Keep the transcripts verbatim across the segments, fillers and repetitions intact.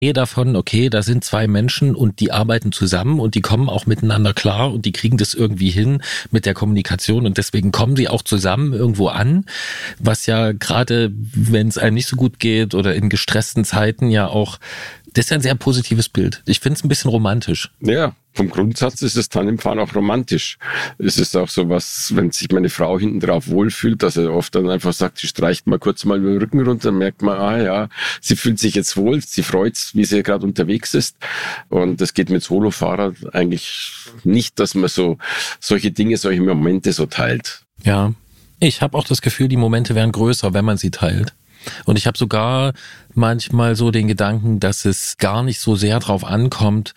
Idee davon, okay, da sind zwei Menschen und die arbeiten zusammen und die kommen auch miteinander klar und die kriegen das irgendwie hin mit der Kommunikation und deswegen kommen sie auch zusammen irgendwo an, was ja gerade, wenn es einem nicht so gut geht oder in gestressten Zeiten ja auch, das ist ja ein sehr positives Bild. Ich finde es ein bisschen romantisch. Ja, vom Grundsatz ist das Tandemfahren auch romantisch. Es ist auch so was, wenn sich meine Frau hinten drauf wohlfühlt, dass er oft dann einfach sagt, sie streicht mal kurz mal über den Rücken runter, merkt man, ah ja, sie fühlt sich jetzt wohl, sie freut's, wie sie gerade unterwegs ist. Und das geht mit Solofahrrad eigentlich nicht, dass man so solche Dinge, solche Momente so teilt. Ja, ich habe auch das Gefühl, die Momente wären größer, wenn man sie teilt. Und ich habe sogar manchmal so den Gedanken, dass es gar nicht so sehr drauf ankommt,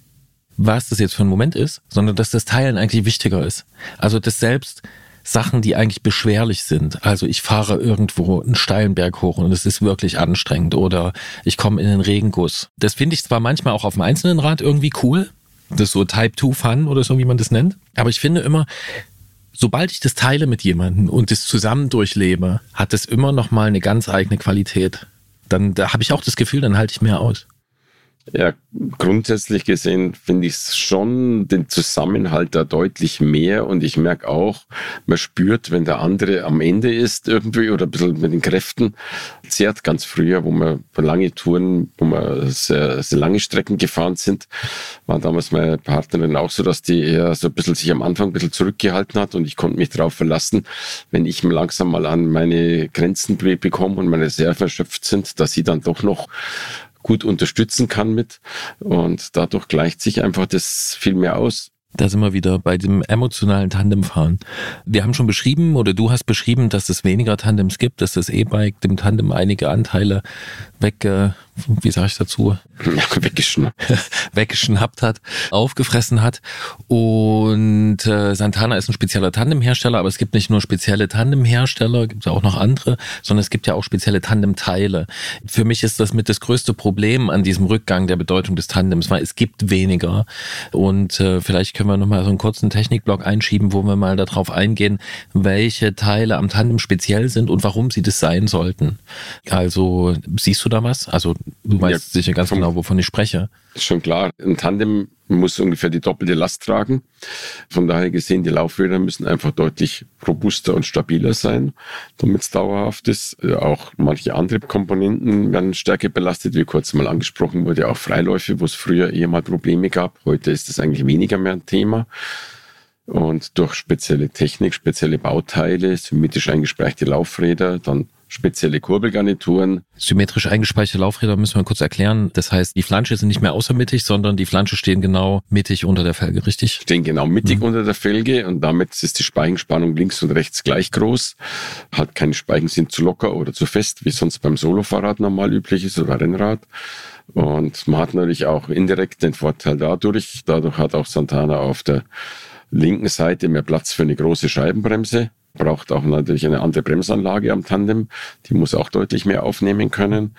was das jetzt für ein Moment ist, sondern dass das Teilen eigentlich wichtiger ist. Also dass selbst Sachen, die eigentlich beschwerlich sind, also ich fahre irgendwo einen steilen Berg hoch und es ist wirklich anstrengend oder ich komme in den Regenguss. Das finde ich zwar manchmal auch auf dem einzelnen Rad irgendwie cool, das ist so Type zwei Fun oder so, wie man das nennt, aber ich finde immer, sobald ich das teile mit jemandem und das zusammen durchlebe, hat es immer noch mal eine ganz eigene Qualität. Dann da habe ich auch das Gefühl, dann halte ich mehr aus. Ja, grundsätzlich gesehen finde ich schon den Zusammenhalt da deutlich mehr und ich merke auch, man spürt, wenn der andere am Ende ist irgendwie oder ein bisschen mit den Kräften zehrt. Ganz früher, wo wir lange Touren, wo wir sehr, sehr lange Strecken gefahren sind, war damals meine Partnerin auch so, dass die eher so ein bisschen sich am Anfang ein bisschen zurückgehalten hat und ich konnte mich darauf verlassen, wenn ich langsam mal an meine Grenzen bekomme und meine Reserven erschöpft sind, dass sie dann doch noch gut unterstützen kann mit und dadurch gleicht sich einfach das viel mehr aus. Da sind wir wieder bei dem emotionalen Tandemfahren. Wir haben schon beschrieben oder du hast beschrieben, dass es weniger Tandems gibt, dass das E-Bike dem Tandem einige Anteile weg, äh, wie sage ich dazu? Weggeschnappt. weggeschnappt hat, aufgefressen hat. Und äh, Santana ist ein spezieller Tandemhersteller, aber es gibt nicht nur spezielle Tandemhersteller, gibt es auch noch andere, sondern es gibt ja auch spezielle Tandemteile. Für mich ist das mit das größte Problem an diesem Rückgang der Bedeutung des Tandems, weil es gibt weniger. Und äh, vielleicht können wir nochmal so einen kurzen Technikblock einschieben, wo wir mal darauf eingehen, welche Teile am Tandem speziell sind und warum sie das sein sollten. Also siehst du da was? Also du weißt ja sicher ganz genau, wovon ich spreche. Ist schon klar. Ein Tandem muss ungefähr die doppelte Last tragen. Von daher gesehen, die Laufräder müssen einfach deutlich robuster und stabiler sein, damit es dauerhaft ist. Auch manche andere Komponenten werden stärker belastet, wie kurz mal angesprochen wurde, auch Freiläufe, wo es früher eher mal Probleme gab. Heute ist das eigentlich weniger mehr ein Thema. Und durch spezielle Technik, spezielle Bauteile, symmetrisch eingespeichte Laufräder, dann spezielle Kurbelgarnituren. Symmetrisch eingespeichte Laufräder müssen wir kurz erklären. Das heißt, die Flansche sind nicht mehr außermittig, sondern die Flansche stehen genau mittig unter der Felge, richtig? Stehen genau mittig mhm. unter der Felge und damit ist die Speichenspannung links und rechts gleich groß. Hat keine Speichen, sind zu locker oder zu fest, wie sonst beim Solofahrrad normal üblich ist oder Rennrad. Und man hat natürlich auch indirekt den Vorteil dadurch. Dadurch hat auch Santana auf der linken Seite mehr Platz für eine große Scheibenbremse. Braucht auch natürlich eine andere Bremsanlage am Tandem. Die muss auch deutlich mehr aufnehmen können.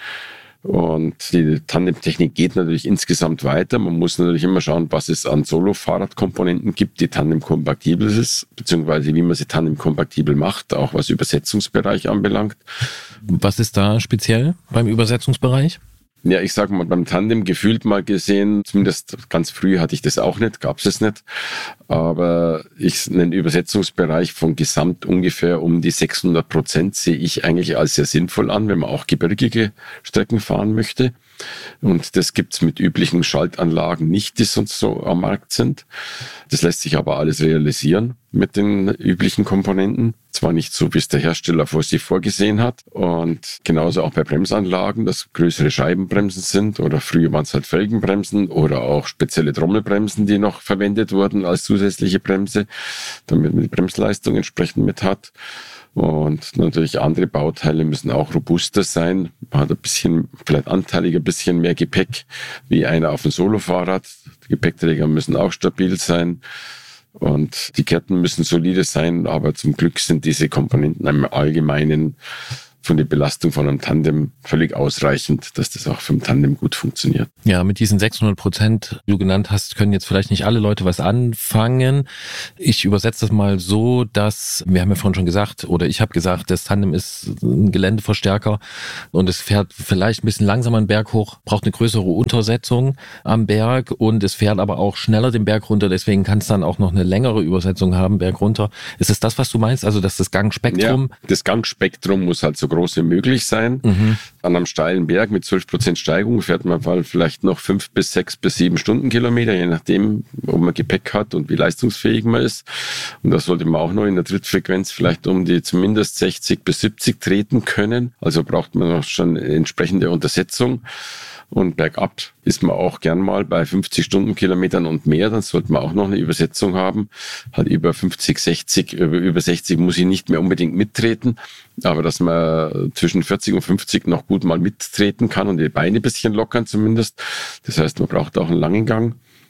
Und die Tandemtechnik geht natürlich insgesamt weiter. Man muss natürlich immer schauen, was es an Solo-Fahrradkomponenten gibt, die tandemkompatibel ist, beziehungsweise wie man sie tandemkompatibel macht, auch was Übersetzungsbereich anbelangt. Was ist da speziell beim Übersetzungsbereich? Ja, ich sage mal, beim Tandem gefühlt mal gesehen, zumindest ganz früh hatte ich das auch nicht, gab es es nicht, aber ich einen Übersetzungsbereich von gesamt ungefähr um die sechshundert Prozent sehe ich eigentlich als sehr sinnvoll an, wenn man auch gebirgige Strecken fahren möchte. Und das gibt's mit üblichen Schaltanlagen nicht, die sonst so am Markt sind. Das lässt sich aber alles realisieren mit den üblichen Komponenten. Zwar nicht so, wie es der Hersteller vor sich vorgesehen hat. Und genauso auch bei Bremsanlagen, dass größere Scheibenbremsen sind oder früher waren es halt Felgenbremsen oder auch spezielle Trommelbremsen, die noch verwendet wurden als zusätzliche Bremse, damit man die Bremsleistung entsprechend mit hat. Und natürlich andere Bauteile müssen auch robuster sein. Man hat ein bisschen, vielleicht anteilig ein bisschen mehr Gepäck wie einer auf dem Solofahrrad. Die Gepäckträger müssen auch stabil sein. Und die Ketten müssen solide sein. Aber zum Glück sind diese Komponenten im Allgemeinen von der Belastung von einem Tandem völlig ausreichend, dass das auch für ein Tandem gut funktioniert. Ja, mit diesen sechshundert Prozent, die du genannt hast, können jetzt vielleicht nicht alle Leute was anfangen. Ich übersetze das mal so, dass, wir haben ja vorhin schon gesagt, oder ich habe gesagt, das Tandem ist ein Geländeverstärker und es fährt vielleicht ein bisschen langsamer den Berg hoch, braucht eine größere Untersetzung am Berg und es fährt aber auch schneller den Berg runter, deswegen kann es dann auch noch eine längere Übersetzung haben, Berg runter. Ist es das, was du meinst? Also, dass das Gangspektrum... Ja, das Gangspektrum muss halt so groß wie möglich sein. Mhm. An einem steilen Berg mit zwölf Prozent Steigung fährt man vielleicht noch fünf bis sechs bis sieben Stundenkilometer, je nachdem, ob man Gepäck hat und wie leistungsfähig man ist. Und da sollte man auch noch in der Trittfrequenz vielleicht um die zumindest sechzig bis siebzig treten können. Also braucht man noch schon entsprechende Untersetzung. Und bergab ist man auch gern mal bei fünfzig Stundenkilometern und mehr. Dann sollte man auch noch eine Übersetzung haben. Halt über fünfzig, sechzig, über, über sechzig muss ich nicht mehr unbedingt mittreten. Aber dass man zwischen vierzig und fünfzig noch gut mal mittreten kann und die Beine ein bisschen lockern zumindest. Das heißt, man braucht auch einen langen Gang.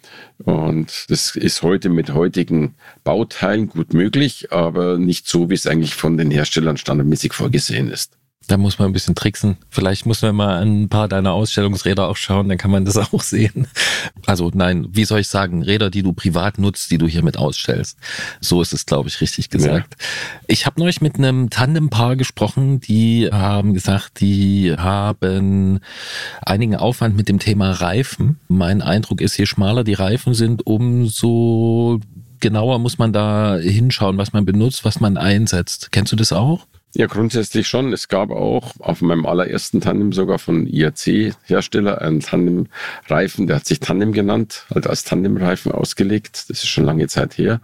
Und das ist heute mit heutigen Bauteilen gut möglich, aber nicht so, wie es eigentlich von den Herstellern standardmäßig vorgesehen ist. Da muss man ein bisschen tricksen. Vielleicht muss man mal an ein paar deiner Ausstellungsräder auch schauen, dann kann man das auch sehen. Also nein, wie soll ich sagen, Räder, die du privat nutzt, die du hier mit ausstellst. So ist es, glaube ich, richtig gesagt. Ja. Ich habe neulich mit einem Tandempaar gesprochen, die haben gesagt, die haben einigen Aufwand mit dem Thema Reifen. Mein Eindruck ist, je schmaler die Reifen sind, umso genauer muss man da hinschauen, was man benutzt, was man einsetzt. Kennst du das auch? Ja, grundsätzlich schon. Es gab auch auf meinem allerersten Tandem sogar von I A C-Hersteller einen Tandemreifen, der hat sich Tandem genannt, halt als Tandemreifen ausgelegt. Das ist schon lange Zeit her,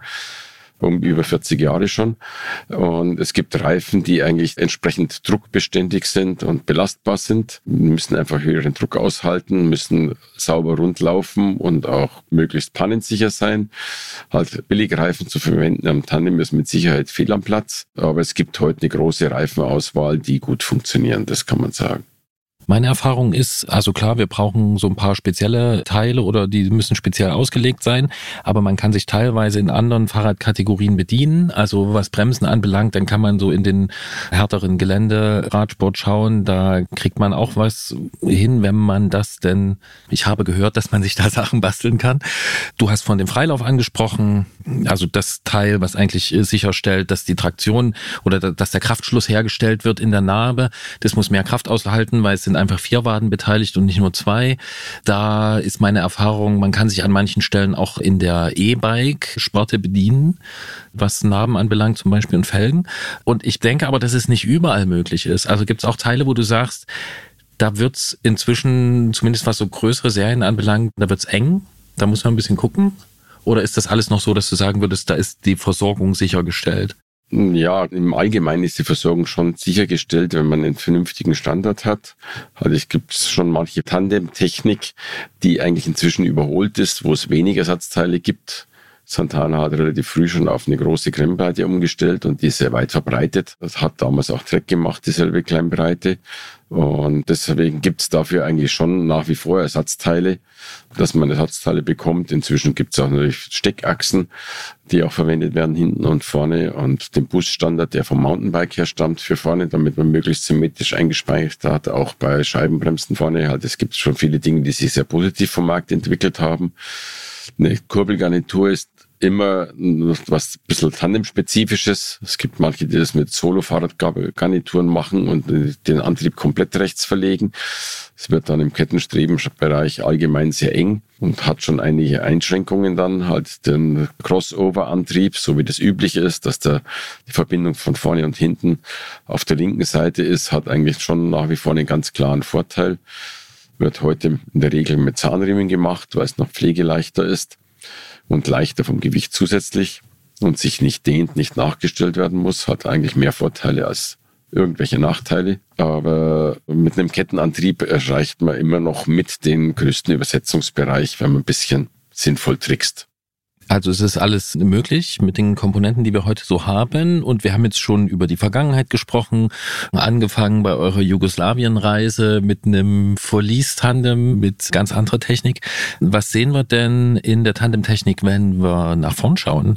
um über vierzig Jahre schon. Und es gibt Reifen, die eigentlich entsprechend druckbeständig sind und belastbar sind, müssen einfach höheren Druck aushalten, müssen sauber rund laufen und auch möglichst pannensicher sein. Halt Billigreifen zu verwenden am Tandem ist mit Sicherheit fehl am Platz, aber es gibt heute eine große Reifenauswahl, die gut funktionieren, das kann man sagen. Meine Erfahrung ist, also klar, wir brauchen so ein paar spezielle Teile oder die müssen speziell ausgelegt sein, aber man kann sich teilweise in anderen Fahrradkategorien bedienen. Also was Bremsen anbelangt, dann kann man so in den härteren Gelände Radsport schauen, da kriegt man auch was hin, wenn man das denn, ich habe gehört, dass man sich da Sachen basteln kann. Du hast von dem Freilauf angesprochen, also das Teil, was eigentlich sicherstellt, dass die Traktion oder dass der Kraftschluss hergestellt wird in der Narbe, das muss mehr Kraft aushalten, weil es sind einfach vier Waden beteiligt und nicht nur zwei. Da ist meine Erfahrung, man kann sich an manchen Stellen auch in der E-Bike-Sparte bedienen, was Narben anbelangt zum Beispiel und Felgen. Und ich denke aber, dass es nicht überall möglich ist. Also gibt es auch Teile, wo du sagst, da wird es inzwischen, zumindest was so größere Serien anbelangt, da wird es eng, da muss man ein bisschen gucken. Oder ist das alles noch so, dass du sagen würdest, da ist die Versorgung sichergestellt? Ja, im Allgemeinen ist die Versorgung schon sichergestellt, wenn man einen vernünftigen Standard hat. Also es gibt schon manche Tandemtechnik, die eigentlich inzwischen überholt ist, wo es weniger Ersatzteile gibt. Santana hat relativ früh schon auf eine große Klemmbreite umgestellt und die ist sehr weit verbreitet. Das hat damals auch Trek gemacht, dieselbe Klemmbreite. Und deswegen gibt es dafür eigentlich schon nach wie vor Ersatzteile, dass man Ersatzteile bekommt. Inzwischen gibt es auch natürlich Steckachsen, die auch verwendet werden hinten und vorne und den Busstandard, der vom Mountainbike her stammt, für vorne, damit man möglichst symmetrisch eingespeichert hat, auch bei Scheibenbremsen vorne. Halt, es gibt schon viele Dinge, die sich sehr positiv vom Markt entwickelt haben. Eine Kurbelgarnitur ist immer was ein bisschen Tandem-spezifisches. Es gibt manche, die das mit Solo-Fahrradgarnituren machen und den Antrieb komplett rechts verlegen. Es wird dann im Kettenstrebenbereich allgemein sehr eng und hat schon einige Einschränkungen dann, halt den Crossover-Antrieb, so wie das üblich ist, dass der, die Verbindung von vorne und hinten auf der linken Seite ist, hat eigentlich schon nach wie vor einen ganz klaren Vorteil. Wird heute in der Regel mit Zahnriemen gemacht, weil es noch pflegeleichter ist und leichter vom Gewicht zusätzlich und sich nicht dehnt, nicht nachgestellt werden muss, hat eigentlich mehr Vorteile als irgendwelche Nachteile. Aber mit einem Kettenantrieb erreicht man immer noch mit den größten Übersetzungsbereich, wenn man ein bisschen sinnvoll trickst. Also es ist alles möglich mit den Komponenten, die wir heute so haben. Und wir haben jetzt schon über die Vergangenheit gesprochen, angefangen bei eurer Jugoslawien-Reise mit einem Verlies-Tandem mit ganz anderer Technik. Was sehen wir denn in der Tandemtechnik, wenn wir nach vorn schauen?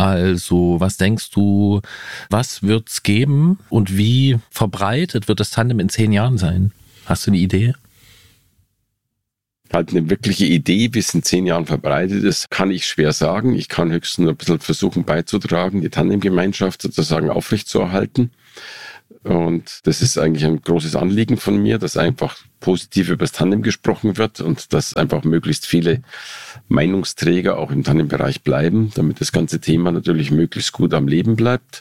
Also was denkst du, was wird's geben und wie verbreitet wird das Tandem in zehn Jahren sein? Hast du eine Idee? Halt eine wirkliche Idee, wie es in zehn Jahren verbreitet ist, kann ich schwer sagen. Ich kann höchstens ein bisschen versuchen beizutragen, die Tandemgemeinschaft sozusagen aufrechtzuerhalten. Und das ist eigentlich ein großes Anliegen von mir, dass einfach positiv über das Tandem gesprochen wird und dass einfach möglichst viele Meinungsträger auch im Tandembereich bleiben, damit das ganze Thema natürlich möglichst gut am Leben bleibt.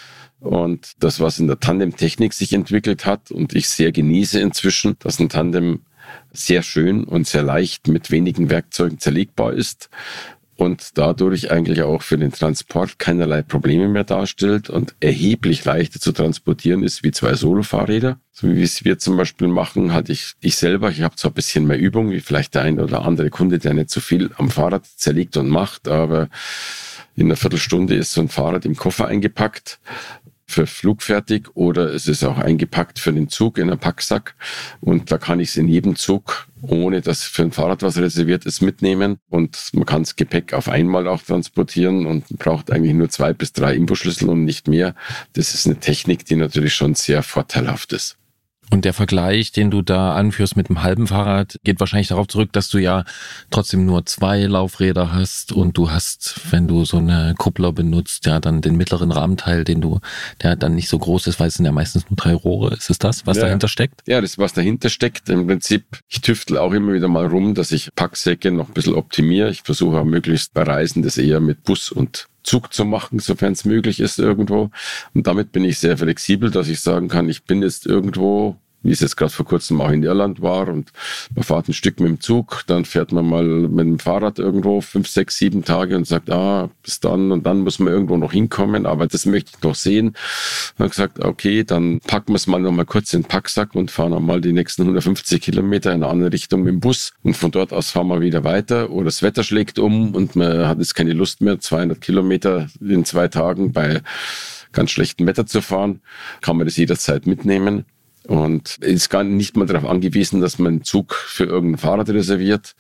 Und das, was in der Tandemtechnik sich entwickelt hat und ich sehr genieße inzwischen, dass ein Tandem sehr schön und sehr leicht mit wenigen Werkzeugen zerlegbar ist und dadurch eigentlich auch für den Transport keinerlei Probleme mehr darstellt und erheblich leichter zu transportieren ist wie zwei Solo-Fahrräder. So wie es wir zum Beispiel machen, hatte ich, ich selber, ich habe zwar ein bisschen mehr Übung, wie vielleicht der eine oder andere Kunde, der nicht so viel am Fahrrad zerlegt und macht, aber in einer Viertelstunde ist so ein Fahrrad im Koffer eingepackt, für flugfertig, oder es ist auch eingepackt für den Zug in einen Packsack und da kann ich es in jedem Zug, ohne dass für ein Fahrrad was reserviert ist, mitnehmen und man kann das Gepäck auf einmal auch transportieren und braucht eigentlich nur zwei bis drei Imbusschlüssel und nicht mehr. Das ist eine Technik, die natürlich schon sehr vorteilhaft ist. Und der Vergleich, den du da anführst mit dem halben Fahrrad, geht wahrscheinlich darauf zurück, dass du ja trotzdem nur zwei Laufräder hast und du hast, wenn du so eine Kuppler benutzt, ja dann den mittleren Rahmenteil, den du, der dann nicht so groß ist, weil es sind ja meistens nur drei Rohre. Ist es das, was ja, dahinter steckt? Ja, das, was dahinter steckt. Im Prinzip, ich tüftel auch immer wieder mal rum, dass ich Packsäcke noch ein bisschen optimiere. Ich versuche auch möglichst bei Reisen das eher mit Bus und Zug zu machen, sofern es möglich ist irgendwo. Und damit bin ich sehr flexibel, dass ich sagen kann, ich bin jetzt irgendwo, wie es jetzt gerade vor kurzem auch in Irland war, und man fährt ein Stück mit dem Zug, dann fährt man mal mit dem Fahrrad irgendwo fünf, sechs, sieben Tage und sagt, ah, bis dann und dann muss man irgendwo noch hinkommen, aber das möchte ich noch sehen. Dann habe ich gesagt, okay, dann packen wir es mal noch mal kurz in den Packsack und fahren noch mal die nächsten hundertfünfzig Kilometer in eine andere Richtung mit dem Bus und von dort aus fahren wir wieder weiter, oder das Wetter schlägt um und man hat jetzt keine Lust mehr, zweihundert Kilometer in zwei Tagen bei ganz schlechtem Wetter zu fahren, kann man das jederzeit mitnehmen. Und ist gar nicht mal darauf angewiesen, dass man einen Zug für irgendein Fahrrad reserviert.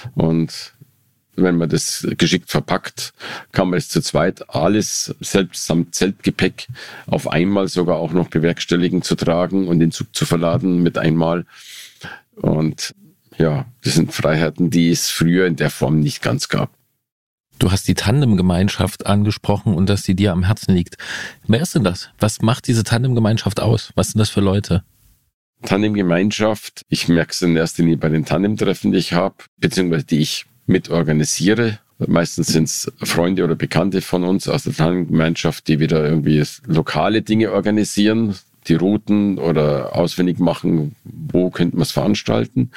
Und wenn man das geschickt verpackt, kann man es zu zweit alles selbst samt Zeltgepäck auf einmal sogar auch noch bewerkstelligen, zu tragen und den Zug zu verladen mit einmal. Und ja, das sind Freiheiten, die es früher in der Form nicht ganz gab. Du hast die Tandemgemeinschaft angesprochen und dass die dir am Herzen liegt. Wer ist denn das? Was macht diese Tandemgemeinschaft aus? Was sind das für Leute? Tandemgemeinschaft, ich merke es in erster Linie bei den Tandemtreffen, die ich habe, beziehungsweise die ich mitorganisiere. Meistens sind es Freunde oder Bekannte von uns aus der Tandemgemeinschaft, die wieder irgendwie lokale Dinge organisieren, die Routen oder ausfindig machen, wo könnte man es veranstalten.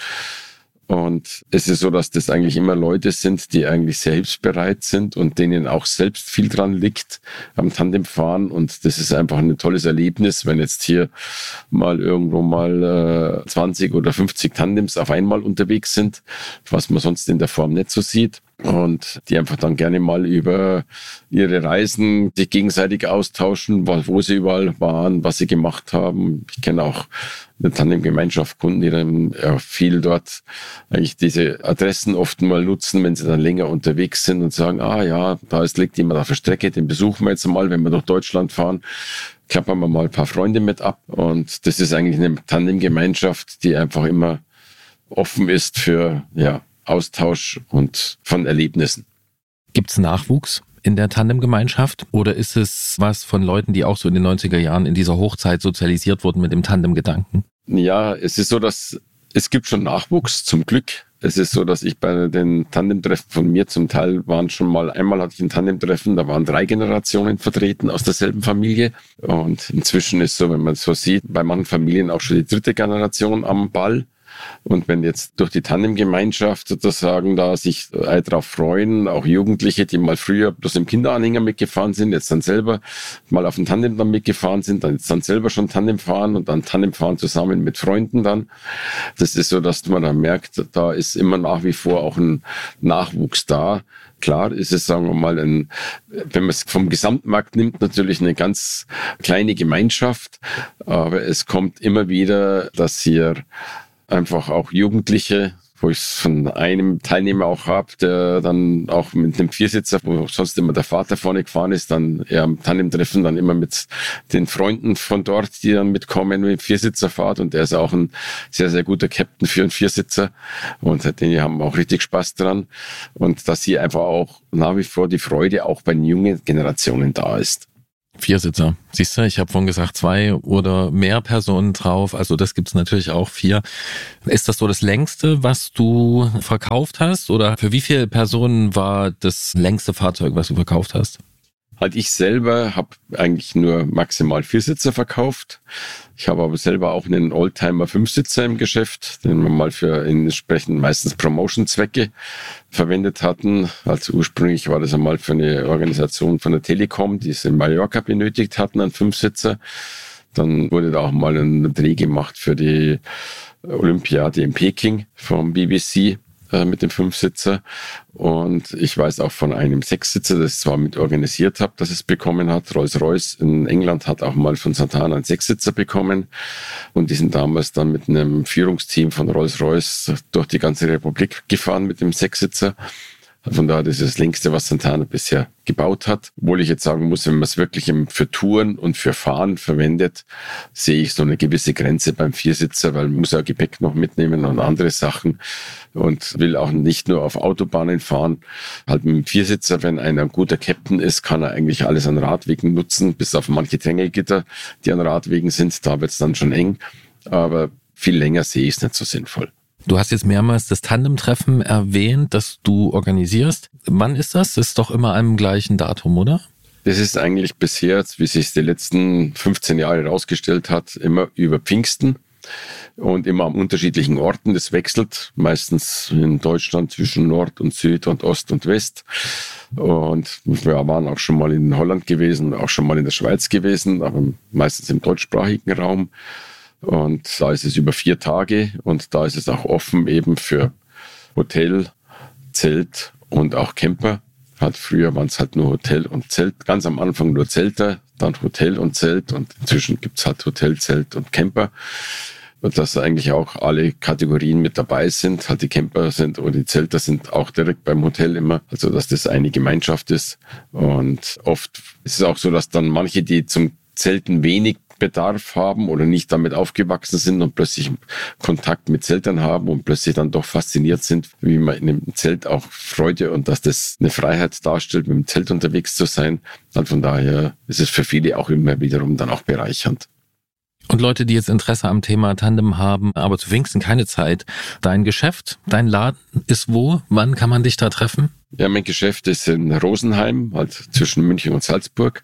Und es ist so, dass das eigentlich immer Leute sind, die eigentlich sehr hilfsbereit sind und denen auch selbst viel dran liegt am Tandemfahren. Und das ist einfach ein tolles Erlebnis, wenn jetzt hier mal irgendwo mal äh, zwanzig oder fünfzig Tandems auf einmal unterwegs sind, was man sonst in der Form nicht so sieht. Und die einfach dann gerne mal über ihre Reisen sich gegenseitig austauschen, wo sie überall waren, was sie gemacht haben. Ich kenne auch eine Tandemgemeinschaft Kunden, die dann ja, viel dort eigentlich diese Adressen oft mal nutzen, wenn sie dann länger unterwegs sind und sagen, ah ja, da ist, liegt jemand auf der Strecke, den besuchen wir jetzt mal, wenn wir durch Deutschland fahren. Klappern wir mal ein paar Freunde mit ab. Und das ist eigentlich eine Tandemgemeinschaft, die einfach immer offen ist für, ja, Austausch und von Erlebnissen. Gibt es Nachwuchs in der Tandemgemeinschaft oder ist es was von Leuten, die auch so in den neunziger Jahren in dieser Hochzeit sozialisiert wurden mit dem Tandemgedanken? Ja, es ist so, dass es gibt schon Nachwuchs, zum Glück. Es ist so, dass ich bei den Tandemtreffen von mir zum Teil waren schon mal, einmal hatte ich ein Tandemtreffen, da waren drei Generationen vertreten aus derselben Familie. Und inzwischen ist so, wenn man es so sieht, bei manchen Familien auch schon die dritte Generation am Ball. Und wenn jetzt durch die Tandemgemeinschaft sozusagen da sich äh, drauf freuen, auch Jugendliche, die mal früher bloß im Kinderanhänger mitgefahren sind, jetzt dann selber mal auf dem Tandem dann mitgefahren sind, dann jetzt dann selber schon Tandem fahren und dann Tandem fahren zusammen mit Freunden dann. Das ist so, dass man dann merkt, da ist immer nach wie vor auch ein Nachwuchs da. Klar ist es, sagen wir mal, ein, wenn man es vom Gesamtmarkt nimmt, natürlich eine ganz kleine Gemeinschaft, aber es kommt immer wieder, dass hier einfach auch Jugendliche wo ich es von einem Teilnehmer auch habe, der dann auch mit einem Viersitzer, wo sonst immer der Vater vorne gefahren ist, dann eher am Tandem-Treffen dann immer mit den Freunden von dort, die dann mitkommen mit dem Viersitzer-Fahrt, und der ist auch ein sehr, sehr guter Captain für einen Viersitzer, und die haben auch richtig Spaß dran, und dass hier einfach auch nach wie vor die Freude auch bei den jungen Generationen da ist. Viersitzer. Siehst du, ich habe vorhin gesagt, zwei oder mehr Personen drauf. Also das gibt's natürlich auch, vier. Ist das so das längste, was du verkauft hast? Oder für wie viele Personen war das längste Fahrzeug, was du verkauft hast? Halt ich selber habe eigentlich nur maximal Viersitzer verkauft. Ich habe aber selber auch einen Oldtimer Fünfsitzer im Geschäft, den wir mal für entsprechend meistens Promotion-Zwecke verwendet hatten. Also ursprünglich war das einmal für eine Organisation von der Telekom, die es in Mallorca benötigt hatten, einen Fünfsitzer. Dann wurde da auch mal ein Dreh gemacht für die Olympiade in Peking vom B B C mit dem Fünfsitzer, und ich weiß auch von einem Sechssitzer, das ich zwar mit organisiert habe, dass es bekommen hat. Rolls-Royce in England hat auch mal von Santana einen Sechssitzer bekommen, und die sind damals dann mit einem Führungsteam von Rolls-Royce durch die ganze Republik gefahren mit dem Sechssitzer. Von daher, das ist das längste, was Santana bisher gebaut hat. Obwohl ich jetzt sagen muss, wenn man es wirklich für Touren und für Fahren verwendet, sehe ich so eine gewisse Grenze beim Viersitzer, weil man muss ja Gepäck noch mitnehmen und andere Sachen und will auch nicht nur auf Autobahnen fahren. Halt mit dem Viersitzer, wenn einer ein guter Captain ist, kann er eigentlich alles an Radwegen nutzen, bis auf manche Drängelgitter, die an Radwegen sind. Da wird es dann schon eng, aber viel länger sehe ich es nicht so sinnvoll. Du hast jetzt mehrmals das Tandem-Treffen erwähnt, das du organisierst. Wann ist das? Das ist doch immer am gleichen Datum, oder? Das ist eigentlich bisher, wie sich die letzten fünfzehn Jahre herausgestellt hat, immer über Pfingsten und immer an unterschiedlichen Orten. Das wechselt meistens in Deutschland zwischen Nord und Süd und Ost und West. Und wir waren auch schon mal in Holland gewesen, auch schon mal in der Schweiz gewesen, aber meistens im deutschsprachigen Raum. Und da ist es über vier Tage, und da ist es auch offen eben für Hotel, Zelt und auch Camper. Halt früher waren es halt nur Hotel und Zelt, ganz am Anfang nur Zelter, dann Hotel und Zelt, und inzwischen gibt es halt Hotel, Zelt und Camper. Und dass eigentlich auch alle Kategorien mit dabei sind. Halt die Camper sind oder die Zelter sind auch direkt beim Hotel immer. Also dass das eine Gemeinschaft ist. Und oft ist es auch so, dass dann manche, die zum Zelten wenig Bedarf haben oder nicht damit aufgewachsen sind und plötzlich Kontakt mit Zeltern haben und plötzlich dann doch fasziniert sind, wie man in einem Zelt auch Freude und dass das eine Freiheit darstellt, mit dem Zelt unterwegs zu sein. Dann von daher ist es für viele auch immer wiederum dann auch bereichernd. Und Leute, die jetzt Interesse am Thema Tandem haben, aber zu Pfingsten keine Zeit. Dein Geschäft, dein Laden ist wo? Wann kann man dich da treffen? Ja, mein Geschäft ist in Rosenheim, halt zwischen München und Salzburg.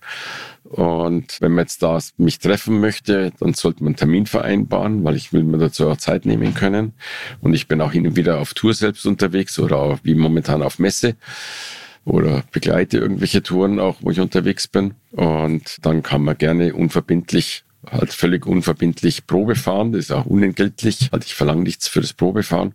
Und wenn man jetzt da mich treffen möchte, dann sollte man einen Termin vereinbaren, weil ich will mir dazu auch Zeit nehmen können. Und ich bin auch hin und wieder auf Tour selbst unterwegs oder auch wie momentan auf Messe oder begleite irgendwelche Touren auch, wo ich unterwegs bin. Und dann kann man gerne unverbindlich, halt völlig unverbindlich Probe fahren. Das ist auch unentgeltlich. Halt ich verlange nichts für das Probefahren.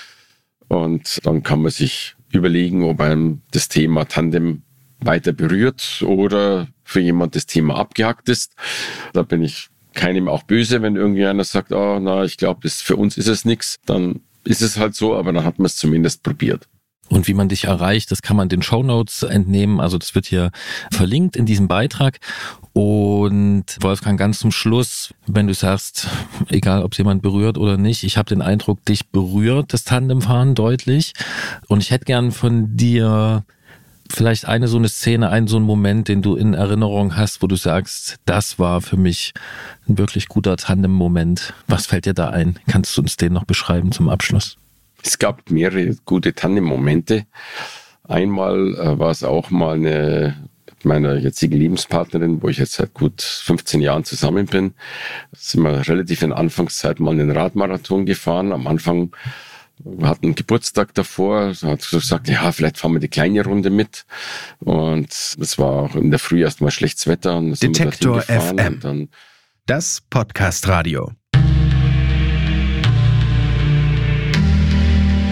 Und dann kann man sich überlegen, ob einem das Thema Tandem weiter berührt oder für jemand das Thema abgehackt ist. Da bin ich keinem auch böse, wenn irgendwie einer sagt, oh, na, ich glaube, für uns ist es nichts. Dann ist es halt so, aber dann hat man es zumindest probiert. Und wie man dich erreicht, das kann man den Shownotes entnehmen. Also das wird hier verlinkt in diesem Beitrag. Und Wolfgang, ganz zum Schluss, wenn du sagst, egal ob es jemand berührt oder nicht, ich habe den Eindruck, dich berührt das Tandemfahren deutlich. Und ich hätte gern von dir vielleicht eine so eine Szene, einen so einen Moment, den du in Erinnerung hast, wo du sagst, das war für mich ein wirklich guter Tandem-Moment. Was fällt dir da ein? Kannst du uns den noch beschreiben zum Abschluss? Es gab mehrere gute Tandem-Momente. Einmal äh, war es auch mal eine mit meiner jetzigen Lebenspartnerin, wo ich jetzt seit gut fünfzehn Jahren zusammen bin. Da sind wir relativ in der Anfangszeit mal einen Radmarathon gefahren. Am Anfang wir hatten einen Geburtstag davor, da hat sie gesagt, ja, vielleicht fahren wir die kleine Runde mit. Und es war auch in der Früh erst mal schlechtes Wetter. Und Detektor F M, dann das Podcast-Radio.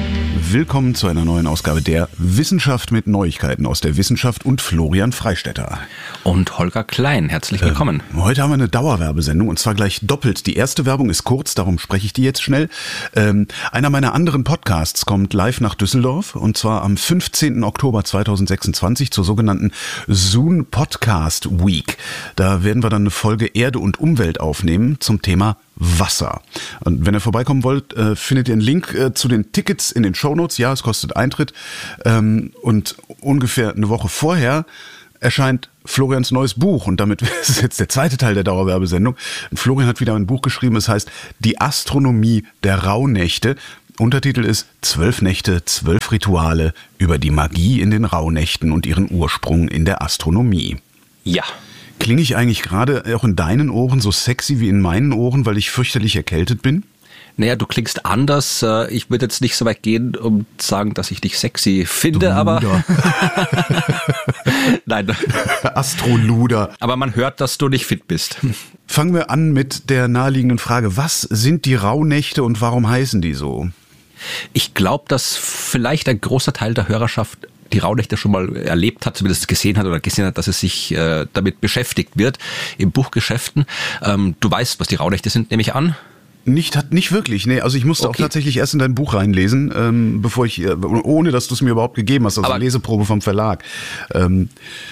willkommen zu einer neuen Ausgabe der Wissenschaft mit Neuigkeiten aus der Wissenschaft und Florian Freistetter. Und Holger Klein, herzlich willkommen. Ähm, heute haben wir eine Dauerwerbesendung und zwar gleich doppelt. Die erste Werbung ist kurz, darum spreche ich die jetzt schnell. Ähm, einer meiner anderen Podcasts kommt live nach Düsseldorf und zwar am fünfzehnten Oktober zweitausendsechsundzwanzig zur sogenannten Zoom Podcast Week. Da werden wir dann eine Folge Erde und Umwelt aufnehmen zum Thema Wasser. Und wenn ihr vorbeikommen wollt, äh, findet ihr einen Link äh, zu den Tickets in den Shownotes. Ja, es kostet Eintritt. Ähm, und ungefähr eine Woche vorher erscheint Florians neues Buch. Und damit ist es jetzt der zweite Teil der Dauerwerbesendung. Florian hat wieder ein Buch geschrieben, es heißt Die Astronomie der Rauhnächte. Untertitel ist Zwölf Nächte, zwölf Rituale über die Magie in den Rauhnächten und ihren Ursprung in der Astronomie. Ja. Klinge ich eigentlich gerade auch in deinen Ohren so sexy wie in meinen Ohren, weil ich fürchterlich erkältet bin? Naja, du klingst anders. Ich würde jetzt nicht so weit gehen, um zu sagen, dass ich dich sexy finde, Du aber... Luder. Nein. Astroluder. Aber man hört, dass du nicht fit bist. Fangen wir an mit der naheliegenden Frage. Was sind die Rauhnächte und warum heißen die so? Ich glaube, dass vielleicht ein großer Teil der Hörerschaft die Rauhnächte schon mal erlebt hat, zumindest gesehen hat oder gesehen hat, dass es sich äh, damit beschäftigt wird in Buchgeschäften. Ähm, du weißt, was die Rauhnächte sind, nehme ich an. Nicht, hat, nicht wirklich, nee. Also ich musste okay. auch tatsächlich erst in dein Buch reinlesen, ähm, bevor ich, äh, ohne dass du es mir überhaupt gegeben hast, also Aber Leseprobe vom Verlag. Ähm,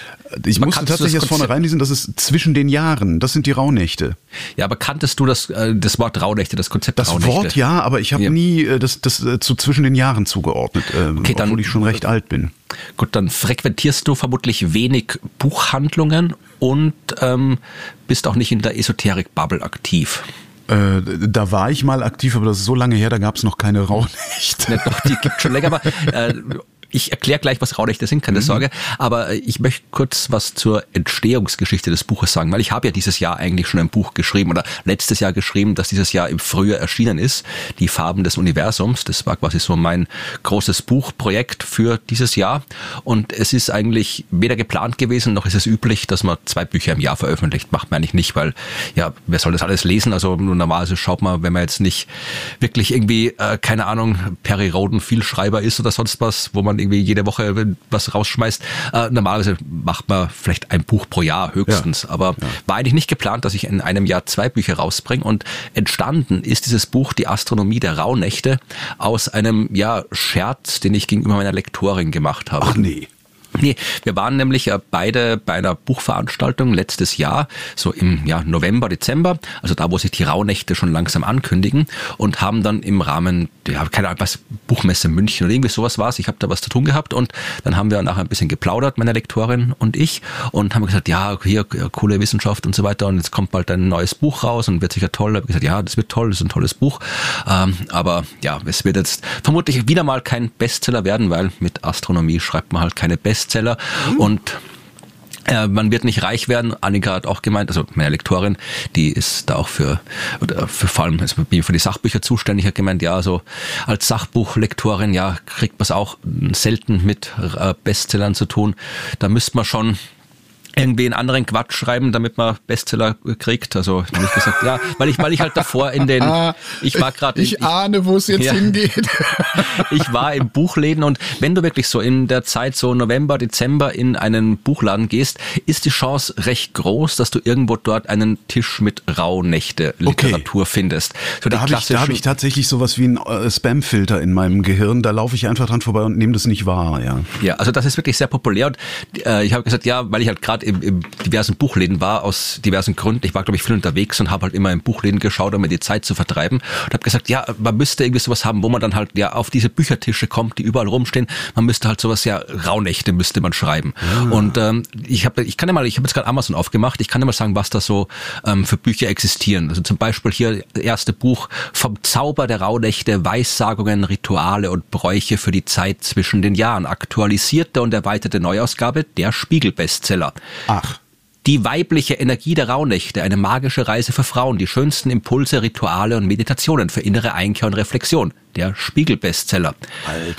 Ich musste tatsächlich erst vorne reinlesen, das ist zwischen den Jahren. Das sind die Rauhnächte. Ja, aber kanntest du das, äh, das Wort Rauhnächte, das Konzept das Rauhnächte? Das Wort ja, aber ich habe ja. nie äh, das, das äh, zu zwischen den Jahren zugeordnet, äh, okay, dann, obwohl ich schon recht alt bin. Gut, dann frequentierst du vermutlich wenig Buchhandlungen und ähm, bist auch nicht in der Esoterik-Bubble aktiv. Äh, da war ich mal aktiv, aber das ist so lange her, da gab es noch keine Rauhnächte. Ja, doch, die gibt schon länger, aber... Äh, Ich erkläre gleich, was Rauhnächte sind, keine mhm. Sorge. Aber ich möchte kurz was zur Entstehungsgeschichte des Buches sagen, weil ich habe ja dieses Jahr eigentlich schon ein Buch geschrieben oder letztes Jahr geschrieben, das dieses Jahr im Frühjahr erschienen ist. Die Farben des Universums. Das war quasi so mein großes Buchprojekt für dieses Jahr. Und es ist eigentlich weder geplant gewesen, noch ist es üblich, dass man zwei Bücher im Jahr veröffentlicht. Macht man eigentlich nicht, weil, ja, wer soll das alles lesen? Also normalerweise schaut man, wenn man jetzt nicht wirklich irgendwie, äh, keine Ahnung, Perry Rhodan Vielschreiber ist oder sonst was, wo man irgendwie jede Woche was rausschmeißt. Äh, normalerweise macht man vielleicht ein Buch pro Jahr höchstens, ja. aber ja. war eigentlich nicht geplant, dass ich in einem Jahr zwei Bücher rausbringe und entstanden ist dieses Buch Die Astronomie der Rauhnächte aus einem ja Scherz, den ich gegenüber meiner Lektorin gemacht habe. Ach nee. Nee, wir waren nämlich beide bei einer Buchveranstaltung letztes Jahr, so im ja, November, Dezember, also da, wo sich die Rauhnächte schon langsam ankündigen und haben dann im Rahmen, ja, keine Ahnung, was, Buchmesse München oder irgendwie sowas war es, ich habe da was zu tun gehabt und dann haben wir nachher ein bisschen geplaudert, meine Lektorin und ich und haben gesagt, ja, hier, ja, coole Wissenschaft und so weiter und jetzt kommt bald ein neues Buch raus und wird sicher toll. Ich habe gesagt, ja, das wird toll, das ist ein tolles Buch, ähm, aber ja, es wird jetzt vermutlich wieder mal kein Bestseller werden, weil mit Astronomie schreibt man halt keine Bestseller. Bestseller mhm. und äh, man wird nicht reich werden. Annika hat auch gemeint, also meine Lektorin, die ist da auch für, oder für vor allem also bin ich für die Sachbücher zuständig, hat gemeint, ja, so als Sachbuchlektorin, ja, kriegt man es auch selten mit äh, Bestsellern zu tun. Da müsste man schon irgendwie einen anderen Quatsch schreiben, damit man Bestseller kriegt. Also habe ich gesagt, ja, weil ich, weil ich halt davor in den, ich war gerade, ich, ich ahne, wo es jetzt ja, hingeht. Ich war im Buchläden und wenn du wirklich so in der Zeit so November, Dezember in einen Buchladen gehst, ist die Chance recht groß, dass du irgendwo dort einen Tisch mit Rauhnächte-Literatur okay. findest. So da habe ich, da hab ich tatsächlich sowas wie einen äh, Spam-Filter in meinem Gehirn. Da laufe ich einfach dran vorbei und nehme das nicht wahr. Ja, ja, also das ist wirklich sehr populär und äh, ich habe gesagt, ja, weil ich halt gerade Im, im diversen Buchläden war, aus diversen Gründen. Ich war, glaube ich, viel unterwegs und habe halt immer in Buchläden geschaut, um mir die Zeit zu vertreiben. Und habe gesagt, ja, man müsste irgendwie sowas haben, wo man dann halt ja auf diese Büchertische kommt, die überall rumstehen. Man müsste halt sowas, ja, Rauhnächte müsste man schreiben. Ja. Und ähm, ich habe ich kann ja mal, ich habe jetzt gerade Amazon aufgemacht, ich kann ja mal sagen, was da so ähm, für Bücher existieren. Also zum Beispiel hier das erste Buch Vom Zauber der Rauhnächte, Weissagungen, Rituale und Bräuche für die Zeit zwischen den Jahren. Aktualisierte und erweiterte Neuausgabe, der Spiegel-Bestseller. Ach. Die weibliche Energie der Rauhnächte, eine magische Reise für Frauen, die schönsten Impulse, Rituale und Meditationen für innere Einkehr und Reflexion. Der Spiegel-Bestseller. Alter.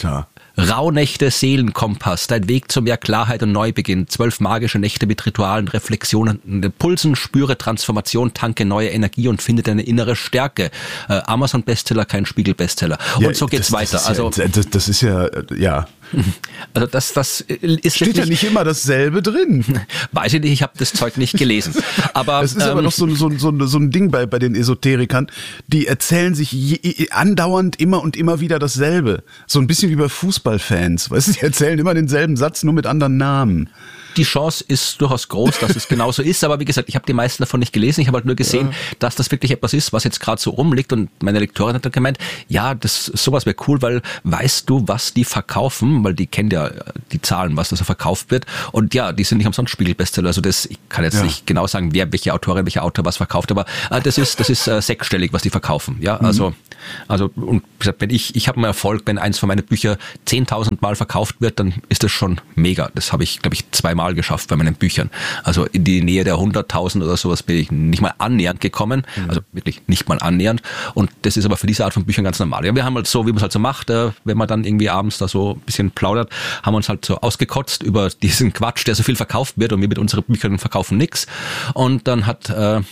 Rauhnächte Seelenkompass, dein Weg zu mehr Klarheit und Neubeginn. Zwölf magische Nächte mit Ritualen, Reflexionen, Impulsen, spüre Transformation, tanke neue Energie und finde deine innere Stärke. Äh, Amazon-Bestseller, kein Spiegel-Bestseller. Und ja, so geht's das, weiter. Das also ja, das, das ist ja, ja. Also das, das ist Steht ja nicht immer dasselbe drin. Weiß ich nicht, ich habe das Zeug nicht gelesen. Aber das ist ähm, aber noch so, so, so, so ein Ding bei, bei den Esoterikern. Die erzählen sich je, andauernd immer und immer wieder dasselbe. So ein bisschen wie bei Fußballfans. Weißt du, die erzählen immer denselben Satz, nur mit anderen Namen. Die Chance ist durchaus groß, dass es genauso ist, aber wie gesagt, ich habe die meisten davon nicht gelesen. Ich habe halt nur gesehen, ja. dass das wirklich etwas ist, was jetzt gerade so rumliegt, und meine Lektorin hat dann gemeint, ja, das sowas wäre cool, weil weißt du, was die verkaufen, weil die kennt ja die Zahlen, was da so verkauft wird, und ja, die sind nicht umsonst Spiegel-Bestseller, also das, ich kann jetzt ja. nicht genau sagen, wer, welche Autorin, welcher Autor was verkauft, aber äh, das ist das ist äh, sechsstellig, was die verkaufen, ja, mhm. also also und wie gesagt, wenn ich ich habe einen Erfolg, wenn eins von meinen Bücher zehntausend Mal verkauft wird, dann ist das schon mega. Das habe ich, glaube ich, zweimal geschafft bei meinen Büchern. Also in die Nähe der hunderttausend oder sowas bin ich nicht mal annähernd gekommen. Mhm. Also wirklich nicht mal annähernd. Und das ist aber für diese Art von Büchern ganz normal. Ja, wir haben halt so, wie man es halt so macht, wenn man dann irgendwie abends da so ein bisschen plaudert, haben wir uns halt so ausgekotzt über diesen Quatsch, der so viel verkauft wird, und wir mit unseren Büchern verkaufen nichts. Und dann hat äh,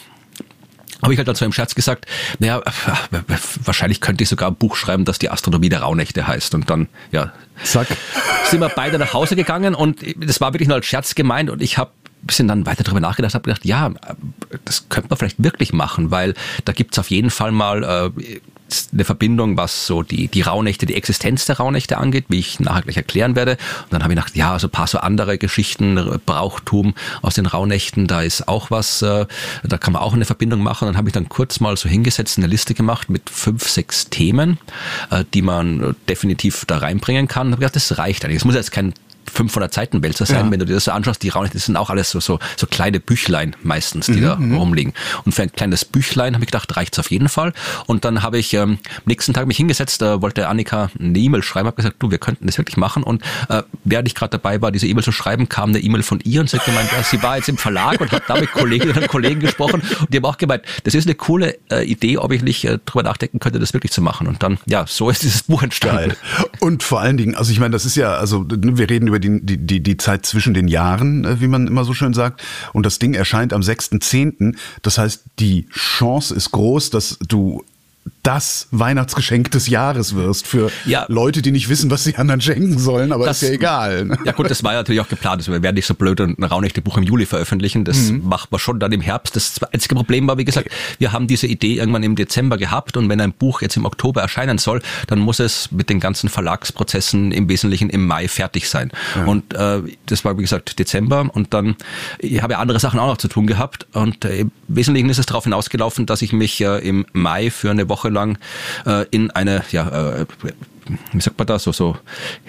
habe ich halt dann so im Scherz gesagt, naja, wahrscheinlich könnte ich sogar ein Buch schreiben, das die Astronomie der Rauhnächte heißt. Und dann, ja, zack, sind wir beide nach Hause gegangen, und das war wirklich nur als Scherz gemeint, und ich habe ein bisschen dann weiter darüber nachgedacht, habe gedacht, ja, das könnte man vielleicht wirklich machen, weil da gibt's auf jeden Fall mal äh, eine Verbindung, was so die die Rauhnächte, die Existenz der Rauhnächte angeht, wie ich nachher gleich erklären werde. Und dann habe ich gedacht, ja, so ein paar so andere Geschichten, Brauchtum aus den Rauhnächten, da ist auch was, äh, da kann man auch eine Verbindung machen. Und dann habe ich dann kurz mal so hingesetzt, eine Liste gemacht mit fünf, sechs Themen, äh, die man definitiv da reinbringen kann. Und habe gedacht, das reicht eigentlich. Es muss jetzt kein fünfhundert Seiten Wälzer sein, ja. Wenn du dir das so anschaust, die Rauhnächte, das sind auch alles so, so, so kleine Büchlein meistens, die mhm, da mhm. rumliegen. Und für ein kleines Büchlein habe ich gedacht, reicht's auf jeden Fall. Und dann habe ich ähm, nächsten Tag mich hingesetzt, äh, wollte Annika eine E-Mail schreiben, habe gesagt, du, wir könnten das wirklich machen. Und äh, während ich gerade dabei war, diese E-Mail zu schreiben, kam eine E-Mail von ihr und sie hat gemeint, ja, sie war jetzt im Verlag und hat da mit Kolleginnen und Kollegen gesprochen. Und die haben auch gemeint, das ist eine coole äh, Idee, ob ich nicht äh, drüber nachdenken könnte, das wirklich zu machen. Und dann, ja, so ist dieses Buch entstanden. Geil. Und vor allen Dingen, also ich meine, das ist ja, also wir reden über die, die, die, die Zeit zwischen den Jahren, wie man immer so schön sagt. Und das Ding erscheint am sechsten zehnten Das heißt, die Chance ist groß, dass du das Weihnachtsgeschenk des Jahres wirst für ja. Leute, die nicht wissen, was sie anderen schenken sollen, aber das, ist ja egal. Ja gut, das war ja natürlich auch geplant. Also wir werden nicht so blöd und ein Rauhnächte-Buch im Juli veröffentlichen. Das mhm. macht man schon dann im Herbst. Das einzige Problem war, wie gesagt, wir haben diese Idee irgendwann im Dezember gehabt, und wenn ein Buch jetzt im Oktober erscheinen soll, dann muss es mit den ganzen Verlagsprozessen im Wesentlichen im Mai fertig sein. Ja. Und äh, das war, wie gesagt, Dezember, und dann, ich habe ja andere Sachen auch noch zu tun gehabt, und äh, im Wesentlichen ist es darauf hinausgelaufen, dass ich mich äh, im Mai für eine Woche lang äh, in eine, ja, äh, wie sagt man da, so, so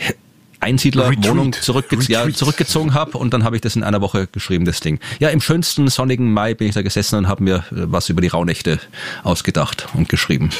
Einsiedlerwohnung zurückge- ja, zurückgezogen habe, und dann habe ich das in einer Woche geschrieben, das Ding. Ja, im schönsten sonnigen Mai bin ich da gesessen und habe mir was über die Rauhnächte ausgedacht und geschrieben.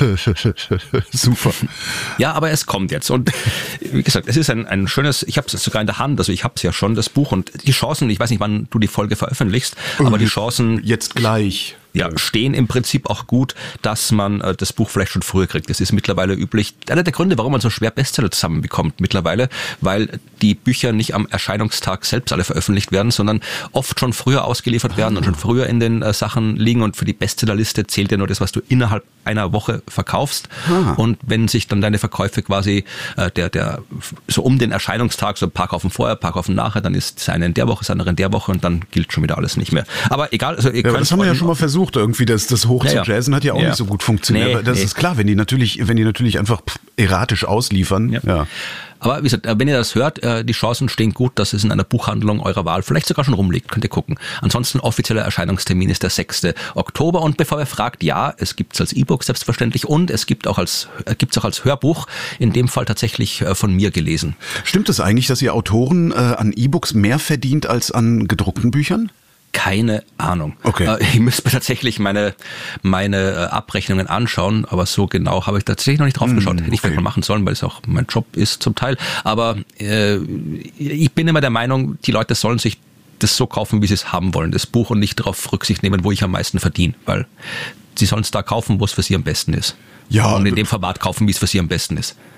Super. Ja, aber es kommt jetzt, und wie gesagt, es ist ein, ein schönes, ich habe es sogar in der Hand, also ich habe es ja schon, das Buch, und die Chancen, ich weiß nicht, wann du die Folge veröffentlichst, aber die Chancen... Jetzt gleich. Ja, stehen im Prinzip auch gut, dass man äh, das Buch vielleicht schon früher kriegt. Das ist mittlerweile üblich. Einer der Gründe, warum man so schwer Bestseller zusammenbekommt mittlerweile, weil die Bücher nicht am Erscheinungstag selbst alle veröffentlicht werden, sondern oft schon früher ausgeliefert werden und schon früher in den äh, Sachen liegen. Und für die Bestsellerliste zählt ja nur das, was du innerhalb einer Woche verkaufst. Ah. Und wenn sich dann deine Verkäufe quasi äh, der der so um den Erscheinungstag, so ein paar kaufen vorher, ein paar kaufen nachher, dann ist das eine in der Woche, das andere in der Woche, und dann gilt schon wieder alles nicht mehr. Aber egal. Also ihr ja, könnt das haben wir ja schon mal versucht. Irgendwie das, das hoch ja, zu jazzen, hat ja auch ja. nicht so gut funktioniert. Nee, das nee. ist klar, wenn die natürlich, wenn die natürlich einfach erratisch ausliefern. Ja. ja. Aber wie gesagt, wenn ihr das hört, die Chancen stehen gut, dass es in einer Buchhandlung eurer Wahl vielleicht sogar schon rumliegt. Könnt ihr gucken. Ansonsten offizieller Erscheinungstermin ist der sechste Oktober. Und bevor ihr fragt, ja, es gibt es als E-Book selbstverständlich, und es gibt auch als gibt's auch als Hörbuch, in dem Fall tatsächlich von mir gelesen. Stimmt es eigentlich, dass ihr Autoren äh, an E-Books mehr verdient als an gedruckten Büchern? Keine Ahnung. Okay. Äh, ich müsste mir tatsächlich meine meine äh, Abrechnungen anschauen, aber so genau habe ich tatsächlich noch nicht drauf geschaut. Hätte ich vielleicht mal machen sollen, weil es auch mein Job ist zum Teil. Aber äh, ich bin immer der Meinung, die Leute sollen sich das so kaufen, wie sie es haben wollen, das Buch, und nicht darauf Rücksicht nehmen, wo ich am meisten verdiene, weil sie sollen es da kaufen, wo es für sie am besten ist. Ja. Und in dem Format kaufen, wie es für sie am besten ist.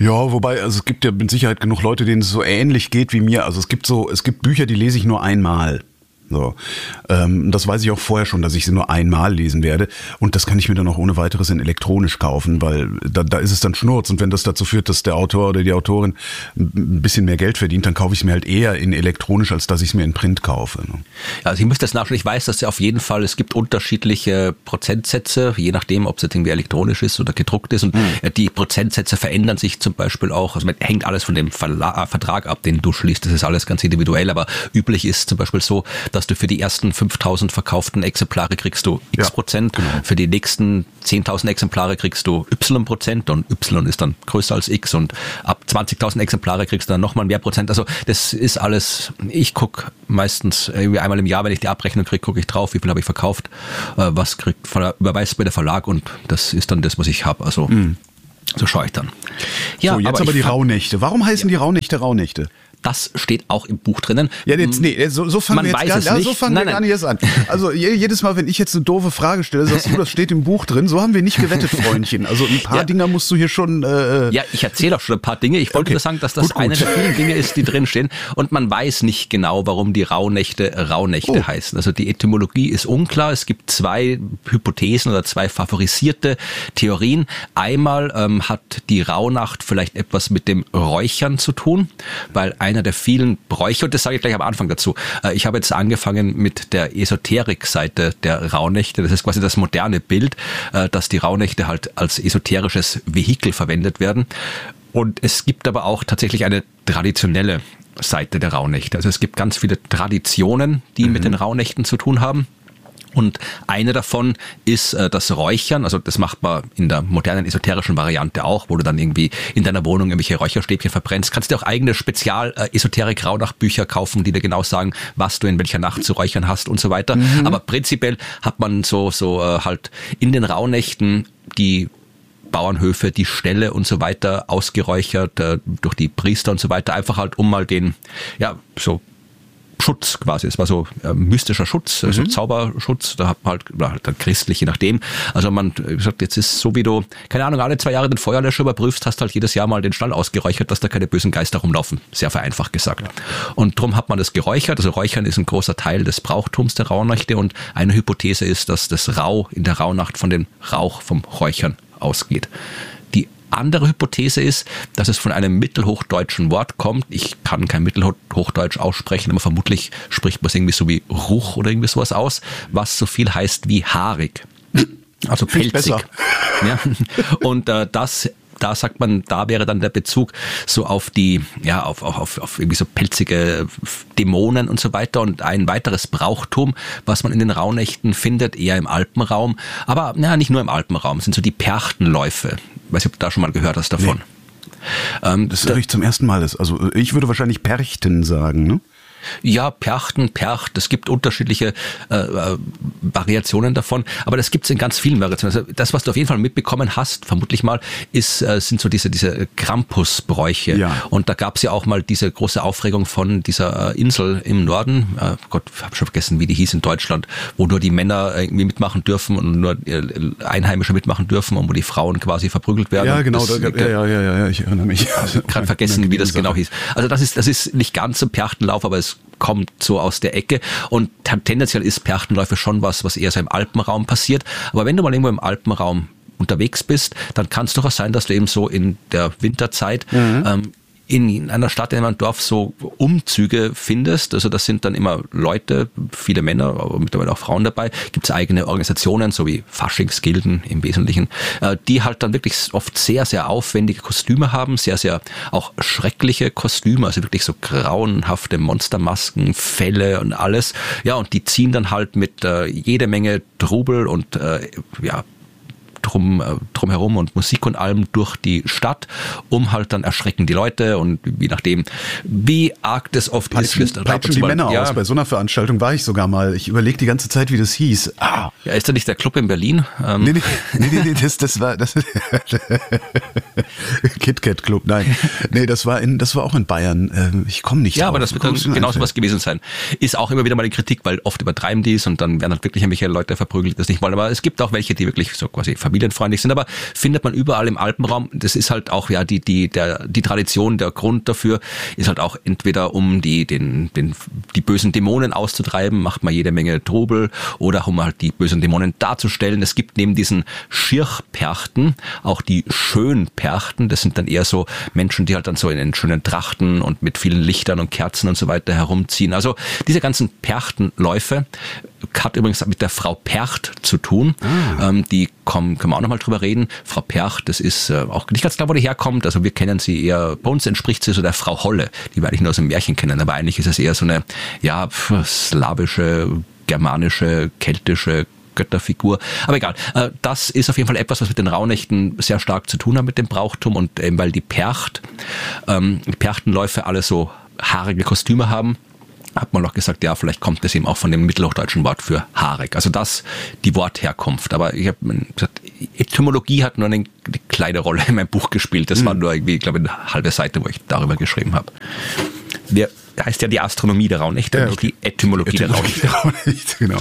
Ja, wobei, also es gibt ja mit Sicherheit genug Leute, denen es so ähnlich geht wie mir. Also es gibt so, es gibt Bücher, die lese ich nur einmal. So, ähm, das weiß ich auch vorher schon, dass ich sie nur einmal lesen werde. Und das kann ich mir dann auch ohne weiteres in elektronisch kaufen, weil da, da ist es dann Schnurz. Und wenn das dazu führt, dass der Autor oder die Autorin ein bisschen mehr Geld verdient, dann kaufe ich es mir halt eher in elektronisch, als dass ich es mir in Print kaufe. Ne? Ja, also ich muss das nachschauen. Ich weiß, dass ja auf jeden Fall, es gibt unterschiedliche Prozentsätze, je nachdem, ob es jetzt irgendwie elektronisch ist oder gedruckt ist. Und mhm. die Prozentsätze verändern sich zum Beispiel auch. Also hängt alles von dem Verla- Vertrag ab, den du schließt. Das ist alles ganz individuell. Aber üblich ist zum Beispiel so, dass du für die ersten fünftausend verkauften Exemplare kriegst du X ja, Prozent, genau. Für die nächsten zehntausend Exemplare kriegst du Y Prozent und Y ist dann größer als X und ab zwanzigtausend Exemplare kriegst du dann nochmal mehr Prozent. Also das ist alles, ich gucke meistens irgendwie einmal im Jahr, wenn ich die Abrechnung kriege, gucke ich drauf, wie viel habe ich verkauft, was kriegt, überweist mir der Verlag und das ist dann das, was ich habe. Also mhm. so schaue ich dann. Ja, so, jetzt aber, aber die Rauhnächte. Warum heißen ja. die Rauhnächte Rauhnächte? Das steht auch im Buch drinnen. Ja, jetzt, nee, so, so fangen Man wir jetzt gar, ja, so fangen nein, wir gar nicht erst an. Also jedes Mal, wenn ich jetzt eine doofe Frage stelle, sagst du, das steht im Buch drin. So haben wir nicht gewettet, Freundchen. Also ein paar ja. Dinger musst du hier schon... Äh, ja, ich erzähle auch schon ein paar Dinge. Ich wollte okay. nur sagen, dass das gut, eine gut. der vielen Dinge ist, die drin stehen. Und man weiß nicht genau, warum die Rauhnächte Rauhnächte oh. heißen. Also die Etymologie ist unklar. Es gibt zwei Hypothesen oder zwei favorisierte Theorien. Einmal ähm, hat die Rauhnacht vielleicht etwas mit dem Räuchern zu tun, weil einer der vielen Bräuche, und das sage ich gleich am Anfang dazu, ich habe jetzt angefangen mit der Esoterik-Seite der Rauhnächte. Das ist quasi das moderne Bild, dass die Rauhnächte halt als esoterisches Vehikel verwendet werden. Und es gibt aber auch tatsächlich eine traditionelle Seite der Rauhnächte. Also es gibt ganz viele Traditionen, die mhm. mit den Rauhnächten zu tun haben. Und eine davon ist äh, das Räuchern, also das macht man in der modernen esoterischen Variante auch, wo du dann irgendwie in deiner Wohnung irgendwelche Räucherstäbchen verbrennst. Kannst dir auch eigene Spezial-Esoterik-Rauhnacht-Bücher kaufen, die dir genau sagen, was du in welcher Nacht zu räuchern hast und so weiter. Mhm. Aber prinzipiell hat man so so äh, halt in den Rauhnächten die Bauernhöfe, die Ställe und so weiter ausgeräuchert äh, durch die Priester und so weiter, einfach halt um mal den, ja, so Schutz quasi. Es war so äh, mystischer Schutz, mhm. so Zauberschutz, da hat man halt, oder halt dann christlich, je nachdem. Also man sagt, jetzt ist so wie du, keine Ahnung, alle zwei Jahre den Feuerlöscher überprüfst, hast halt jedes Jahr mal den Stall ausgeräuchert, dass da keine bösen Geister rumlaufen. Sehr vereinfacht gesagt. Ja. Und drum hat man das geräuchert. Also Räuchern ist ein großer Teil des Brauchtums der Rauhnächte und eine Hypothese ist, dass das Rauh in der Rauhnacht von dem Rauch vom Räuchern ausgeht. Die andere Hypothese ist, dass es von einem mittelhochdeutschen Wort kommt. Ich kann kein Mittelhochdeutsch aussprechen, aber vermutlich spricht man es irgendwie so wie Ruch oder irgendwie sowas aus, was so viel heißt wie haarig. Also pelzig. Ja. Und äh, das da sagt man, da wäre dann der Bezug so auf die, ja, auf, auf, auf irgendwie so pelzige Dämonen und so weiter. Und ein weiteres Brauchtum, was man in den Rauhnächten findet, eher im Alpenraum. Aber ja, nicht nur im Alpenraum, sind so die Perchtenläufe. Ich weiß nicht, ob du da schon mal gehört hast davon. Nee. Ähm, das höre ich zum ersten Mal. Also ich würde wahrscheinlich Perchten sagen, ne? Ja, Perchten, Percht, es gibt unterschiedliche äh, äh, Variationen davon, aber das gibt es in ganz vielen Variationen. Also das, was du auf jeden Fall mitbekommen hast, vermutlich mal, ist, äh, sind so diese, diese Krampusbräuche. Ja. Und da gab es ja auch mal diese große Aufregung von dieser äh, Insel im Norden, äh, Gott, ich habe schon vergessen, wie die hieß in Deutschland, wo nur die Männer irgendwie mitmachen dürfen und nur äh, Einheimische mitmachen dürfen und wo die Frauen quasi verprügelt werden. Ja, genau, das, da, ja, ja, ja, ja, ich erinnere mich. Ich habe gerade vergessen, wie das genau hieß. Also das ist, das ist nicht ganz ein Perchtenlauf, aber es kommt so aus der Ecke und tendenziell ist Perchtenläufe schon was, was eher so im Alpenraum passiert. Aber wenn du mal irgendwo im Alpenraum unterwegs bist, dann kann es durchaus sein, dass du eben so in der Winterzeit mhm. ähm, in einer Stadt, in einem Dorf so Umzüge findest. Also das sind dann immer Leute, viele Männer, aber mittlerweile auch Frauen dabei. Gibt es eigene Organisationen, so wie Faschingsgilden im Wesentlichen, die halt dann wirklich oft sehr, sehr aufwendige Kostüme haben, sehr, sehr auch schreckliche Kostüme, also wirklich so grauenhafte Monstermasken, Felle und alles. Ja, und die ziehen dann halt mit äh, jede Menge Trubel und äh, ja, drum drumherum und Musik und allem durch die Stadt, um halt dann erschrecken die Leute und je nachdem, wie arg das oft peitschen, ist. Peitschen die Männer ja. aus. Bei so einer Veranstaltung war ich sogar mal. Ich überlege die ganze Zeit, wie das hieß. Ah. Ja, ist da nicht der Club in Berlin? Ähm. Nee, nee, nee, nee, nee, das, das war das KitKat Club, nein. Nee, das war in, das war auch in Bayern. Ich komme nicht Ja, drauf. aber das wird dann genauso was gewesen sein. Ist auch immer wieder mal die Kritik, weil oft übertreiben die es und dann werden halt wirklich irgendwelche Leute verprügelt, die das nicht wollen. Aber es gibt auch welche, die wirklich so quasi familienfreundlich sind, aber findet man überall im Alpenraum. Das ist halt auch ja die die der die Tradition, der Grund dafür ist halt auch entweder um die den den die bösen Dämonen auszutreiben, macht man jede Menge Trubel, oder um halt die bösen Dämonen darzustellen. Es gibt neben diesen Schirchperchten auch die Schönperchten. Das sind dann eher so Menschen, die halt dann so in den schönen Trachten und mit vielen Lichtern und Kerzen und so weiter herumziehen. Also diese ganzen Perchtenläufe hat übrigens mit der Frau Percht zu tun. Ah. Ähm, die kommen, können wir auch nochmal drüber reden. Frau Percht, das ist äh, auch nicht ganz klar, wo die herkommt. Also wir kennen sie eher, bei uns entspricht sie so der Frau Holle, die wir eigentlich nur aus dem Märchen kennen. Aber eigentlich ist es eher so eine, ja, slawische, germanische, keltische Götterfigur. Aber egal. Äh, das ist auf jeden Fall etwas, was mit den Rauhnächten sehr stark zu tun hat mit dem Brauchtum. Und eben weil die Percht, ähm, die Perchtenläufe alle so haarige Kostüme haben, hat man noch gesagt, ja, vielleicht kommt das eben auch von dem mittelhochdeutschen Wort für haarig. Also das, die Wortherkunft. Aber ich habe gesagt, Etymologie hat nur eine kleine Rolle in meinem Buch gespielt. Das mhm. war nur irgendwie, ich glaube, eine halbe Seite, wo ich darüber geschrieben habe. Der heißt ja die Astronomie der Rauhnächte, ja, okay. Nicht die Etymologie, Etymologie der Rauhnächte. Genau.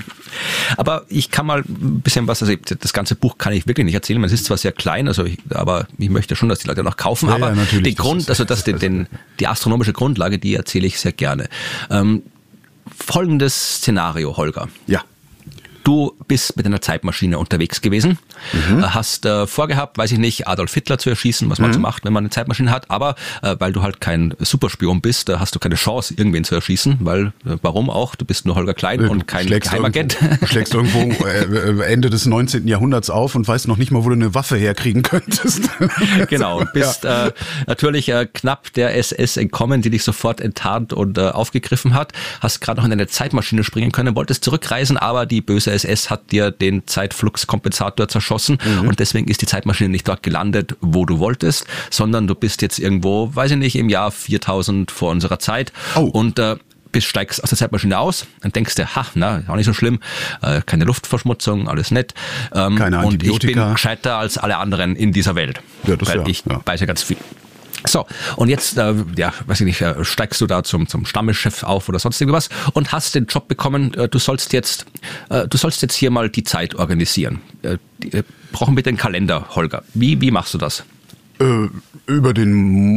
Aber ich kann mal ein bisschen was, also das ganze Buch kann ich wirklich nicht erzählen, es ist zwar sehr klein, also ich, aber ich möchte schon, dass die Leute noch kaufen, ja, aber ja, den Grund, das also das, den, den, die astronomische Grundlage, die erzähle ich sehr gerne. Ähm, folgendes Szenario, Holger. Ja. Du bist mit einer Zeitmaschine unterwegs gewesen, mhm. hast äh, vorgehabt, weiß ich nicht, Adolf Hitler zu erschießen, was man mhm. so macht, wenn man eine Zeitmaschine hat, aber äh, weil du halt kein Superspion bist, da hast du keine Chance, irgendwen zu erschießen, weil, äh, warum auch, du bist nur Holger Klein du und kein Geheimagent. Irgendwo, du schlägst irgendwo äh, Ende des neunzehnten Jahrhunderts auf und weißt noch nicht mal, wo du eine Waffe herkriegen könntest. Genau, bist ja. äh, natürlich äh, knapp der S S entkommen, die dich sofort enttarnt und äh, aufgegriffen hat, hast gerade noch in eine Zeitmaschine springen können, wolltest zurückreisen, aber die böse S S hat dir den Zeitfluxkompensator zerschossen mhm. und deswegen ist die Zeitmaschine nicht dort gelandet, wo du wolltest, sondern du bist jetzt irgendwo, weiß ich nicht, im Jahr viertausend vor unserer Zeit oh. und äh, bist, steigst aus der Zeitmaschine aus und denkst dir, ha, na, auch nicht so schlimm, äh, keine Luftverschmutzung, alles nett. Ähm, keine Antibiotika. Und ich bin gescheiter als alle anderen in dieser Welt, ja, das weil ja, ich ja. weiß ja ganz viel. So, und jetzt, äh, ja, weiß ich nicht, äh, steigst du da zum, zum Stammeschef auf oder sonst irgendwas und hast den Job bekommen, äh, du sollst jetzt, äh, du sollst jetzt hier mal die Zeit organisieren. Äh, die, äh, brauchen wir den Kalender, Holger. Wie, wie machst du das? Äh, über den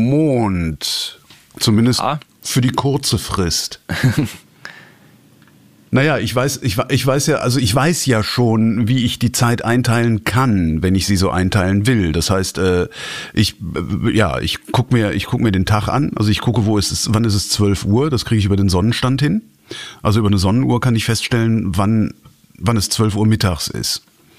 Mond. Zumindest ah. für die kurze Frist. Naja, ich weiß, ich, ich weiß ja, also ich weiß ja schon, wie ich die Zeit einteilen kann, wenn ich sie so einteilen will. Das heißt, äh, ich, äh, ja, ich guck mir, ich guck mir den Tag an. Also ich gucke, wo ist es, wann ist es zwölf Uhr? Das kriege ich über den Sonnenstand hin. Also über eine Sonnenuhr kann ich feststellen, wann, wann es zwölf Uhr mittags ist.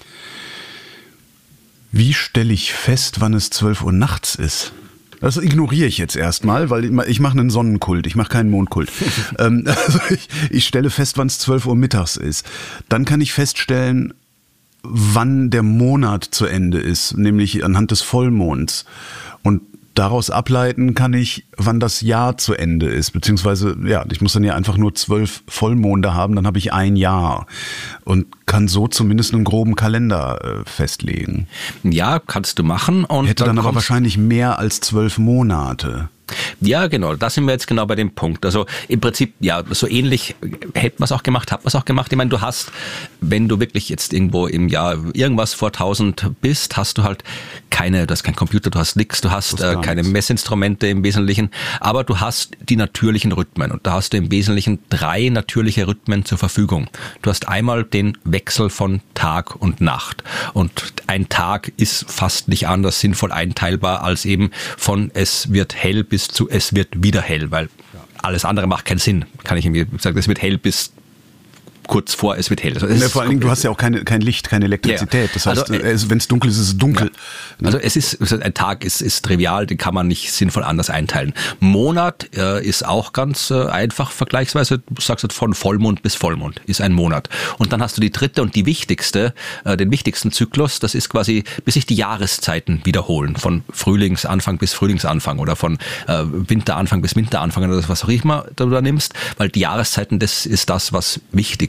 Wie stelle ich fest, wann es zwölf Uhr nachts ist? Das ignoriere ich jetzt erstmal, weil ich mache einen Sonnenkult, ich mache keinen Mondkult. ähm, also ich, ich stelle fest, wann es zwölf Uhr mittags ist. Dann kann ich feststellen, wann der Monat zu Ende ist, nämlich anhand des Vollmonds. Und daraus ableiten kann ich, wann das Jahr zu Ende ist, beziehungsweise, ja, ich muss dann ja einfach nur zwölf Vollmonde haben, dann habe ich ein Jahr und kann so zumindest einen groben Kalender äh, festlegen. Ja, kannst du machen. Und hätte dann, dann aber wahrscheinlich mehr als zwölf Monate. Ja, genau, da sind wir jetzt genau bei dem Punkt. Also im Prinzip, ja, so ähnlich hätte man es auch gemacht, hat man es auch gemacht. Ich meine, du hast, wenn du wirklich jetzt irgendwo im Jahr irgendwas vor tausend bist, hast du halt keine, du hast keinen Computer, du hast nichts, du hast äh, keine Messinstrumente im Wesentlichen, aber du hast die natürlichen Rhythmen und da hast du im Wesentlichen drei natürliche Rhythmen zur Verfügung. Du hast einmal den Wechsel von Tag und Nacht und ein Tag ist fast nicht anders sinnvoll einteilbar als eben von es wird hell bis zu es wird wieder hell, weil alles andere macht keinen Sinn. Kann ich irgendwie sagen, es wird hell bis kurz vor, es wird hell. Also es ja, vor allen Dingen, du hast ja auch keine, kein Licht, keine Elektrizität. Das heißt, also, wenn es dunkel ist, ist es dunkel. Ja. Also es ist, ein Tag ist, ist trivial, den kann man nicht sinnvoll anders einteilen. Monat äh, ist auch ganz äh, einfach vergleichsweise. Du sagst von Vollmond bis Vollmond ist ein Monat. Und dann hast du die dritte und die wichtigste, äh, den wichtigsten Zyklus, das ist quasi, bis sich die Jahreszeiten wiederholen. Von Frühlingsanfang bis Frühlingsanfang oder von äh, Winteranfang bis Winteranfang oder was auch immer du da nimmst. Weil die Jahreszeiten, das ist das, was wichtig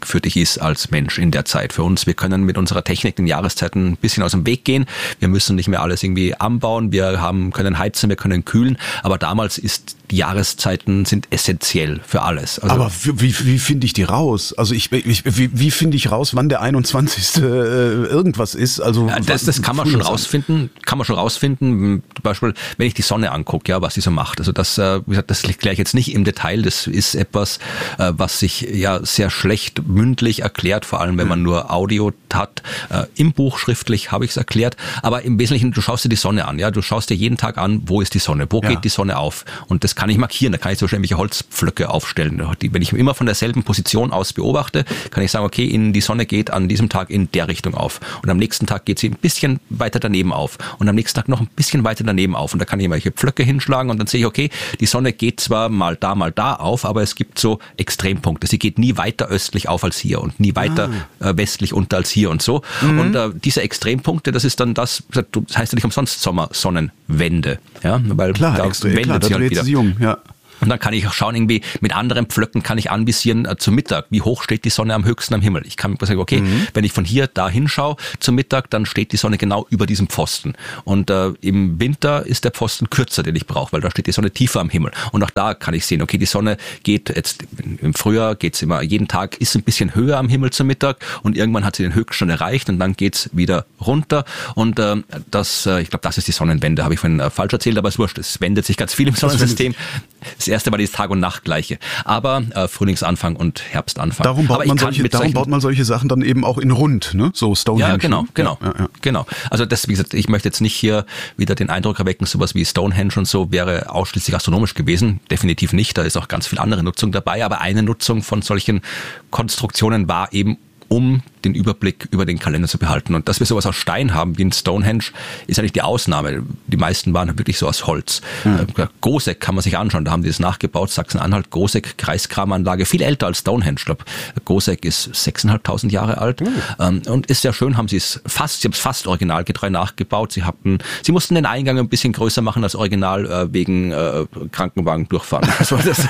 wichtig für dich ist als Mensch in der Zeit. Für uns, wir können mit unserer Technik den Jahreszeiten ein bisschen aus dem Weg gehen. Wir müssen nicht mehr alles irgendwie anbauen. Wir haben, können heizen, wir können kühlen. Aber damals ist die Jahreszeiten sind essentiell für alles. Also aber wie, wie finde ich die raus? Also ich, ich wie, wie finde ich raus, wann der einundzwanzigste irgendwas ist? Also das, das kann man schon rausfinden. Kann man schon rausfinden. Zum Beispiel, wenn ich die Sonne angucke, ja, was sie so macht. Also das, wie gesagt, das kläre ich jetzt nicht im Detail. Das ist etwas, was sich ja sehr schlecht mündlich erklärt, vor allem wenn man nur Audio hat. Im Buch schriftlich habe ich es erklärt. Aber im Wesentlichen, du schaust dir die Sonne an. Ja, du schaust dir jeden Tag an, wo ist die Sonne? Wo ja. geht die Sonne auf? Und das kann ich markieren, da kann ich zum Beispiel irgendwelche Holzpflöcke aufstellen. Die, wenn ich immer von derselben Position aus beobachte, kann ich sagen, okay, in die Sonne geht an diesem Tag in der Richtung auf. Und am nächsten Tag geht sie ein bisschen weiter daneben auf. Und am nächsten Tag noch ein bisschen weiter daneben auf. Und da kann ich welche Pflöcke hinschlagen und dann sehe ich, okay, die Sonne geht zwar mal da, mal da auf, aber es gibt so Extrempunkte. Sie geht nie weiter östlich auf als hier und nie weiter ah. äh, westlich unter als hier und so. Mhm. Und äh, diese Extrempunkte, das ist dann das, das heißt ja nicht umsonst Sommersonnenwende. Ja, weil klar, da extra, wendet klar, sie da halt wieder. Sie jung, ja. Und dann kann ich auch schauen, irgendwie mit anderen Pflöcken kann ich anvisieren äh, zum Mittag. Wie hoch steht die Sonne am höchsten am Himmel? Ich kann mir sagen, okay, mhm. wenn ich von hier da hinschaue zum Mittag, dann steht die Sonne genau über diesem Pfosten. Und äh, im Winter ist der Pfosten kürzer, den ich brauche, weil da steht die Sonne tiefer am Himmel. Und auch da kann ich sehen, okay, die Sonne geht jetzt, im Frühjahr geht's immer, jeden Tag ist ein bisschen höher am Himmel zum Mittag und irgendwann hat sie den Höchststand erreicht und dann geht's wieder runter. Und äh, das, äh, ich glaube, das ist die Sonnenwende, habe ich vorhin äh, falsch erzählt, aber es ist wurscht, es wendet sich ganz viel im Sonnensystem. Das erste Mal ist Tag und Nacht gleiche. Aber äh, Frühlingsanfang und Herbstanfang. Darum baut, man solche, darum baut man solche Sachen dann eben auch in rund, ne? So Stonehenge. Ja, genau, genau, ja, ja. genau. Also das, wie gesagt, ich möchte jetzt nicht hier wieder den Eindruck erwecken, sowas wie Stonehenge und so wäre ausschließlich astronomisch gewesen. Definitiv nicht. Da ist auch ganz viel andere Nutzung dabei. Aber eine Nutzung von solchen Konstruktionen war eben, um den Überblick über den Kalender zu behalten. Und dass wir sowas aus Stein haben wie ein Stonehenge, ist eigentlich die Ausnahme. Die meisten waren wirklich so aus Holz. Mhm. Goseck kann man sich anschauen, da haben die das nachgebaut, Sachsen-Anhalt, Goseck, Kreiskramanlage, viel älter als Stonehenge. Ich glaube, Goseck ist sechstausendfünfhundert Jahre alt. Mhm. Und ist sehr schön, haben sie es fast, sie haben es fast originalgetreu nachgebaut. Sie hatten, sie mussten den Eingang ein bisschen größer machen als original, wegen äh, Krankenwagen durchfahren. Also das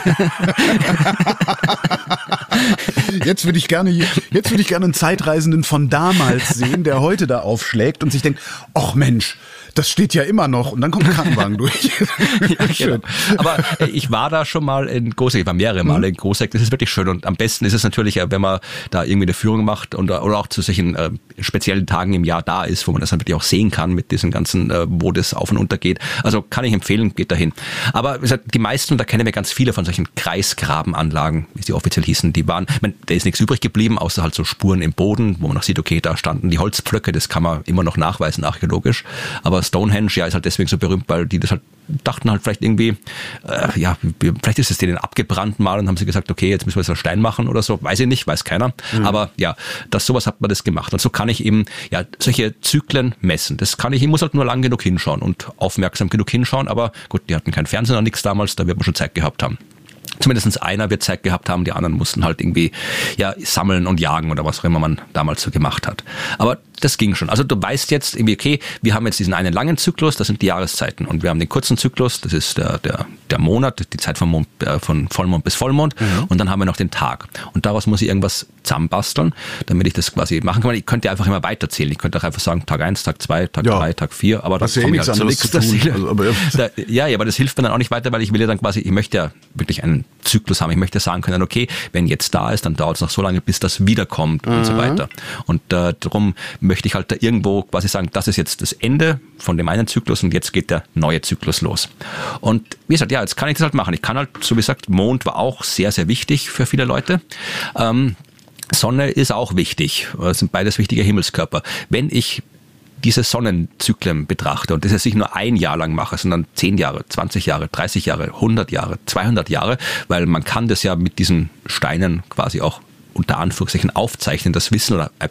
jetzt würde ich gerne, jetzt würde ich gerne einen Zeitreisenden von damals sehen, der heute da aufschlägt und sich denkt, ach Mensch, das steht ja immer noch. Und dann kommt ein Krankenwagen durch. Ja, schön. Genau. Aber äh, ich war da schon mal in Goseck, ich war mehrere Male in Goseck, das ist wirklich schön. Und am besten ist es natürlich, wenn man da irgendwie eine Führung macht und, oder auch zu solchen äh, speziellen Tagen im Jahr da ist, wo man das dann wirklich auch sehen kann mit diesen ganzen, äh, wo das auf und unter geht. Also kann ich empfehlen, geht dahin. Aber wie gesagt, die meisten, da kennen wir ganz viele von solchen Kreisgrabenanlagen, wie sie offiziell hießen, die waren, ich meine, da ist nichts übrig geblieben, außer halt so Spuren im Boden, wo man noch sieht, okay, da standen die Holzpflöcke, das kann man immer noch nachweisen, archäologisch. Aber Stonehenge, ja, ist halt deswegen so berühmt, weil die das halt dachten halt vielleicht irgendwie, äh, ja, vielleicht ist es denen abgebrannt mal und haben sie gesagt, okay, jetzt müssen wir jetzt einen Stein machen oder so, weiß ich nicht, weiß keiner. Mhm. Aber ja, das sowas hat man das gemacht. Und so kann ich eben ja solche Zyklen messen. Das kann ich, ich muss halt nur lang genug hinschauen und aufmerksam genug hinschauen, aber gut, die hatten kein Fernsehen oder nichts damals, da wird man schon Zeit gehabt haben. Zumindest einer wird Zeit gehabt haben, die anderen mussten halt irgendwie ja sammeln und jagen oder was auch immer man damals so gemacht hat. Aber das ging schon. Also du weißt jetzt irgendwie, okay, wir haben jetzt diesen einen langen Zyklus, das sind die Jahreszeiten. Und wir haben den kurzen Zyklus, das ist der, der, der Monat, die Zeit von, Mond, äh, von Vollmond bis Vollmond. Mhm. Und dann haben wir noch den Tag. Und daraus muss ich irgendwas zusammenbasteln, damit ich das quasi machen kann. Ich könnte einfach immer weiterzählen. Ich könnte auch einfach sagen, Tag eins, Tag zwei, Tag drei, ja. Tag vier. Aber da komme ich halt zu nichts. Also, aber ja. ja, ja, aber das hilft mir dann auch nicht weiter, weil ich will ja dann quasi, ich möchte ja wirklich einen Zyklus haben. Ich möchte sagen können, okay, wenn jetzt da ist, dann dauert es noch so lange, bis das wiederkommt mhm. und so weiter. Und äh, darum möchte ich halt da irgendwo quasi sagen, das ist jetzt das Ende von dem einen Zyklus und jetzt geht der neue Zyklus los. Und wie gesagt, ja, jetzt kann ich das halt machen. Ich kann halt, so wie gesagt, Mond war auch sehr, sehr wichtig für viele Leute. Ähm, Sonne ist auch wichtig. Das sind beides wichtige Himmelskörper. Wenn ich diese Sonnenzyklen betrachte und das jetzt nicht nur ein Jahr lang mache, sondern zehn Jahre, zwanzig Jahre, dreißig Jahre, hundert Jahre, zweihundert Jahre, weil man kann das ja mit diesen Steinen quasi auch unter Anführungszeichen aufzeichnen, das Wissen oder einfach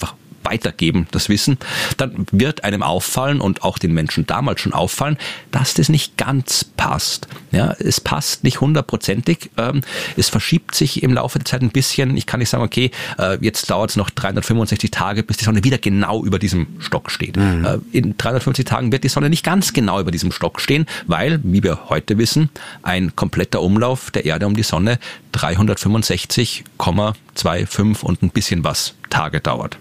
weitergeben, das Wissen, dann wird einem auffallen und auch den Menschen damals schon auffallen, dass das nicht ganz passt. Ja, es passt nicht hundertprozentig. Ähm, es verschiebt sich im Laufe der Zeit ein bisschen. Ich kann nicht sagen, okay, äh, jetzt dauert es noch dreihundertfünfundsechzig Tage, bis die Sonne wieder genau über diesem Stock steht. Mhm. Äh, in dreihundertfünfzig Tagen wird die Sonne nicht ganz genau über diesem Stock stehen, weil, wie wir heute wissen, ein kompletter Umlauf der Erde um die Sonne dreihundertfünfundsechzig Komma fünfundzwanzig und ein bisschen was Tage dauert.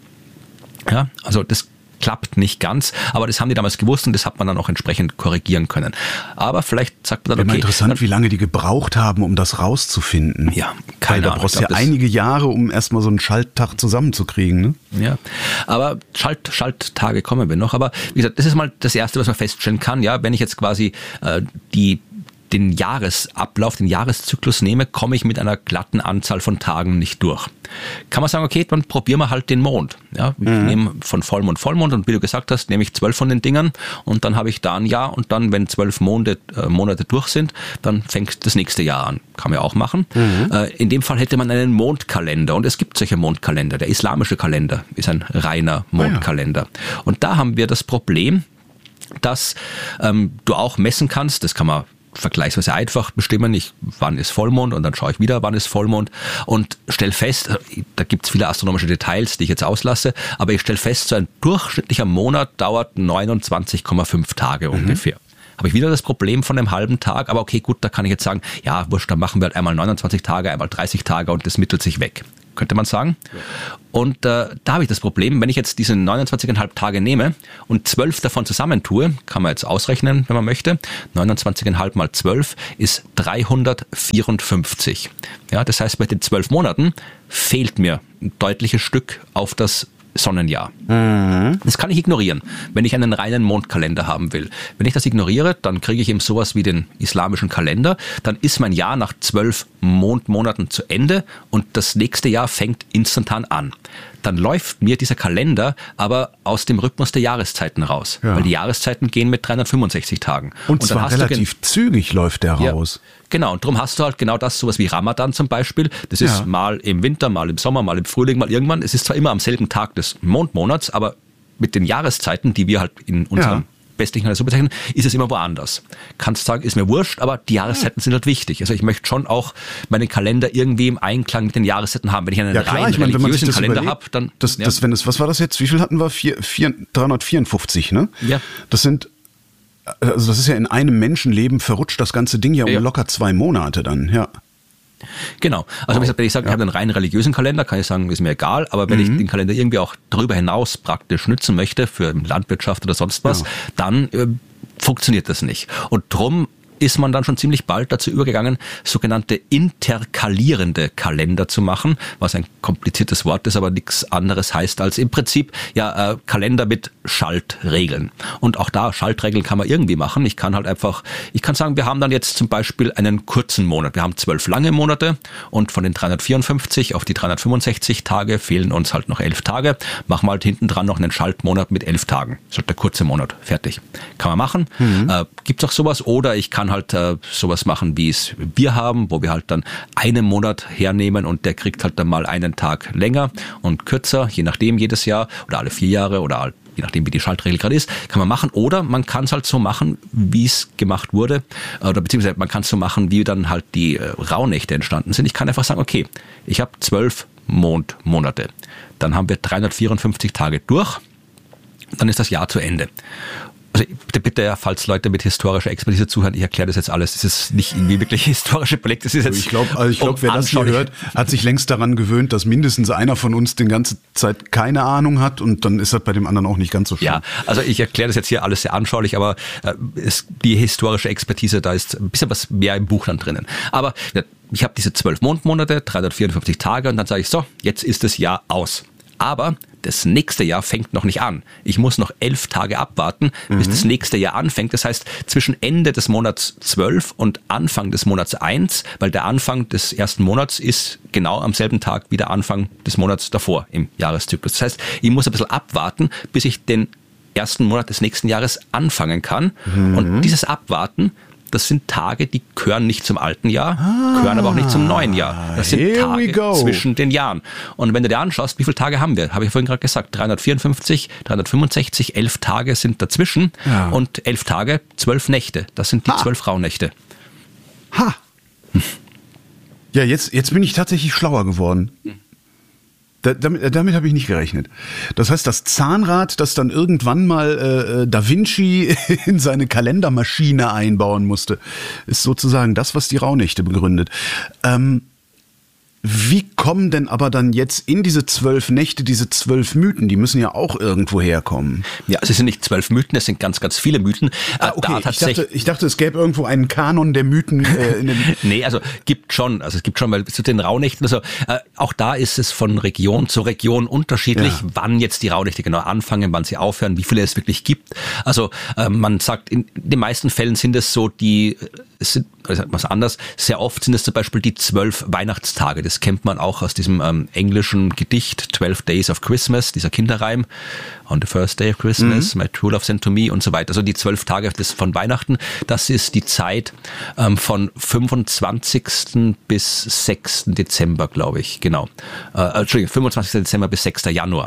Ja, also das klappt nicht ganz, aber das haben die damals gewusst und das hat man dann auch entsprechend korrigieren können. Aber vielleicht sagt man dann, okay. Okay, interessant, dann, wie lange die gebraucht haben, um das rauszufinden. Ja, keine Ahnung. Da brauchst du ja einige Jahre, um erstmal so einen Schalttag zusammenzukriegen. Ne? Ja, aber Schalt, Schalttage kommen wir noch. Aber wie gesagt, das ist mal das Erste, was man feststellen kann. Ja, wenn ich jetzt quasi äh, die den Jahresablauf, den Jahreszyklus nehme, komme ich mit einer glatten Anzahl von Tagen nicht durch. Kann man sagen, okay, dann probieren wir halt den Mond. Ja, ich mhm. nehme von Vollmond, Vollmond und wie du gesagt hast, nehme ich zwölf von den Dingern und dann habe ich da ein Jahr und dann, wenn zwölf Monate, äh, Monate durch sind, dann fängt das nächste Jahr an. Kann man ja auch machen. Mhm. Äh, in dem Fall hätte man einen Mondkalender und es gibt solche Mondkalender. Der islamische Kalender ist ein reiner Mondkalender. Ah, ja. Und da haben wir das Problem, dass ähm, du auch messen kannst, das kann man vergleichsweise einfach bestimmen, ich, wann ist Vollmond und dann schaue ich wieder, wann ist Vollmond und stelle fest, da gibt es viele astronomische Details, die ich jetzt auslasse, aber ich stelle fest, so ein durchschnittlicher Monat dauert neunundzwanzig Komma fünf Tage mhm. ungefähr. Habe ich wieder das Problem von einem halben Tag, aber okay, gut, da kann ich jetzt sagen, ja, wurscht, dann machen wir halt einmal neunundzwanzig Tage, einmal dreißig Tage und das mittelt sich weg. Könnte man sagen. Ja. Und äh, da habe ich das Problem, wenn ich jetzt diese neunundzwanzig Komma fünf Tage nehme und zwölf davon zusammentue, kann man jetzt ausrechnen, wenn man möchte, neunundzwanzig Komma fünf mal zwölf ist dreihundertvierundfünfzig. Ja, das heißt, bei den zwölf Monaten fehlt mir ein deutliches Stück auf das Sonnenjahr. Mhm. Das kann ich ignorieren, wenn ich einen reinen Mondkalender haben will. Wenn ich das ignoriere, dann kriege ich eben sowas wie den islamischen Kalender. Dann ist mein Jahr nach zwölf Mondmonaten zu Ende und das nächste Jahr fängt instantan an. Dann läuft mir dieser Kalender aber aus dem Rhythmus der Jahreszeiten raus. Ja. Weil die Jahreszeiten gehen mit dreihundertfünfundsechzig Tagen. Und, und zwar relativ zügig läuft der raus. Ja, genau, und darum hast du halt genau das, sowas wie Ramadan zum Beispiel. Das ist ja. mal im Winter, mal im Sommer, mal im Frühling, mal irgendwann. Es ist zwar immer am selben Tag des Mondmonats, aber mit den Jahreszeiten, die wir halt in unserem ja. westlichen Kalender so bezeichnen, ist es immer woanders. Kannst sagen, ist mir wurscht, aber die Jahreszeiten sind halt wichtig. Also ich möchte schon auch meinen Kalender irgendwie im Einklang mit den Jahreszeiten haben. Wenn ich einen ja, klar, rein ich meine, religiösen Kalender habe, dann... Das, ja. das, wenn es, was war das jetzt? Wie viel hatten wir? Vier, vier, dreihundertvierundfünfzig, ne? Ja. Das sind, also das ist ja in einem Menschenleben verrutscht das ganze Ding ja um ja. locker zwei Monate dann, ja. Genau. Also wow. wenn ich sage, ich ja. habe einen rein religiösen Kalender, kann ich sagen, ist mir egal. Aber wenn mhm. ich den Kalender irgendwie auch darüber hinaus praktisch nützen möchte, für Landwirtschaft oder sonst was, ja. dann äh, funktioniert das nicht. Und drum ist man dann schon ziemlich bald dazu übergegangen, sogenannte interkalierende Kalender zu machen, was ein kompliziertes Wort ist, aber nichts anderes heißt als im Prinzip ja äh, Kalender mit Schaltregeln. Und auch da, Schaltregeln kann man irgendwie machen. Ich kann halt einfach, ich kann sagen, wir haben dann jetzt zum Beispiel einen kurzen Monat. Wir haben zwölf lange Monate und von den dreihundertvierundfünfzig auf die dreihundertfünfundsechzig Tage fehlen uns halt noch elf Tage. Machen wir halt hinten dran noch einen Schaltmonat mit elf Tagen. Das ist halt der kurze Monat. Fertig. Kann man machen. Mhm. Äh, gibt's auch sowas oder ich kann halt äh, sowas machen, wie es wir haben, wo wir halt dann einen Monat hernehmen und der kriegt halt dann mal einen Tag länger und kürzer, je nachdem jedes Jahr oder alle vier Jahre oder je nachdem, wie die Schaltregel gerade ist, kann man machen. Oder man kann es halt so machen, wie es gemacht wurde. Oder beziehungsweise man kann es so machen, wie dann halt die äh, Rauhnächte entstanden sind. Ich kann einfach sagen, okay, ich habe zwölf Mondmonate. Dann haben wir dreihundertvierundfünfzig Tage durch. Dann ist das Jahr zu Ende. Also bitte, bitte, falls Leute mit historischer Expertise zuhören, ich erkläre das jetzt alles. Das ist nicht irgendwie wirklich historische Belegt. Das ist jetzt ich glaube, also ich glaub, wer das hier hört, hat sich längst daran gewöhnt, dass mindestens einer von uns die ganze Zeit keine Ahnung hat und dann ist das bei dem anderen auch nicht ganz so schlimm. Ja, also ich erkläre das jetzt hier alles sehr anschaulich, aber äh, es, die historische Expertise, da ist ein bisschen was mehr im Buch dann drinnen. Aber ja, ich habe diese zwölf Mondmonate, dreihundertvierundfünfzig Tage und dann sage ich so, jetzt ist das Jahr aus. Aber das nächste Jahr fängt noch nicht an. Ich muss noch elf Tage abwarten, bis mhm. das nächste Jahr anfängt. Das heißt, zwischen Ende des Monats zwölf und Anfang des Monats eins, weil der Anfang des ersten Monats ist genau am selben Tag wie der Anfang des Monats davor im Jahreszyklus. Das heißt, ich muss ein bisschen abwarten, bis ich den ersten Monat des nächsten Jahres anfangen kann. Mhm. Und dieses Abwarten, das sind Tage, die gehören nicht zum alten Jahr, ah, gehören aber auch nicht zum neuen Jahr. Das sind Tage zwischen den Jahren. Und wenn du dir anschaust, wie viele Tage haben wir? Habe ich vorhin gerade gesagt, dreihundertvierundfünfzig, dreihundertfünfundsechzig, elf Tage sind dazwischen ja. und elf Tage, zwölf Nächte. Das sind die ha. zwölf Rauhnächte. Ha! Ja, jetzt, jetzt bin ich tatsächlich schlauer geworden. Da, damit damit habe ich nicht gerechnet. Das heißt, das Zahnrad, das dann irgendwann mal äh, Da Vinci in seine Kalendermaschine einbauen musste, ist sozusagen das, was die Rauhnächte begründet. Ähm, wie kommen denn aber dann jetzt in diese zwölf Nächte diese zwölf Mythen? Die müssen ja auch irgendwo herkommen. Ja, es sind nicht zwölf Mythen, es sind ganz, ganz viele Mythen. Ah, okay. Da ich, dachte, ich dachte, es gäbe irgendwo einen Kanon der Mythen. Äh, in den nee, also gibt schon, also es gibt schon, weil zu den Rauhnächten, also äh, auch da ist es von Region zu Region unterschiedlich, ja. wann jetzt die Rauhnächte genau anfangen, wann sie aufhören, wie viele es wirklich gibt. Also äh, man sagt, in den meisten Fällen sind es so die, es sind, also was anders, sehr oft sind es zum Beispiel die zwölf Weihnachtstage. Das kennt man auch aus diesem ähm, englischen Gedicht Twelve Days of Christmas, dieser Kinderreim. On the first day of Christmas, mhm. my true love sent to me und so weiter. Also die zwölf Tage des, von Weihnachten, das ist die Zeit ähm, von fünfundzwanzigsten bis sechsten Dezember, glaube ich. Genau. Äh, Entschuldigung, fünfundzwanzigsten Dezember bis sechsten Januar.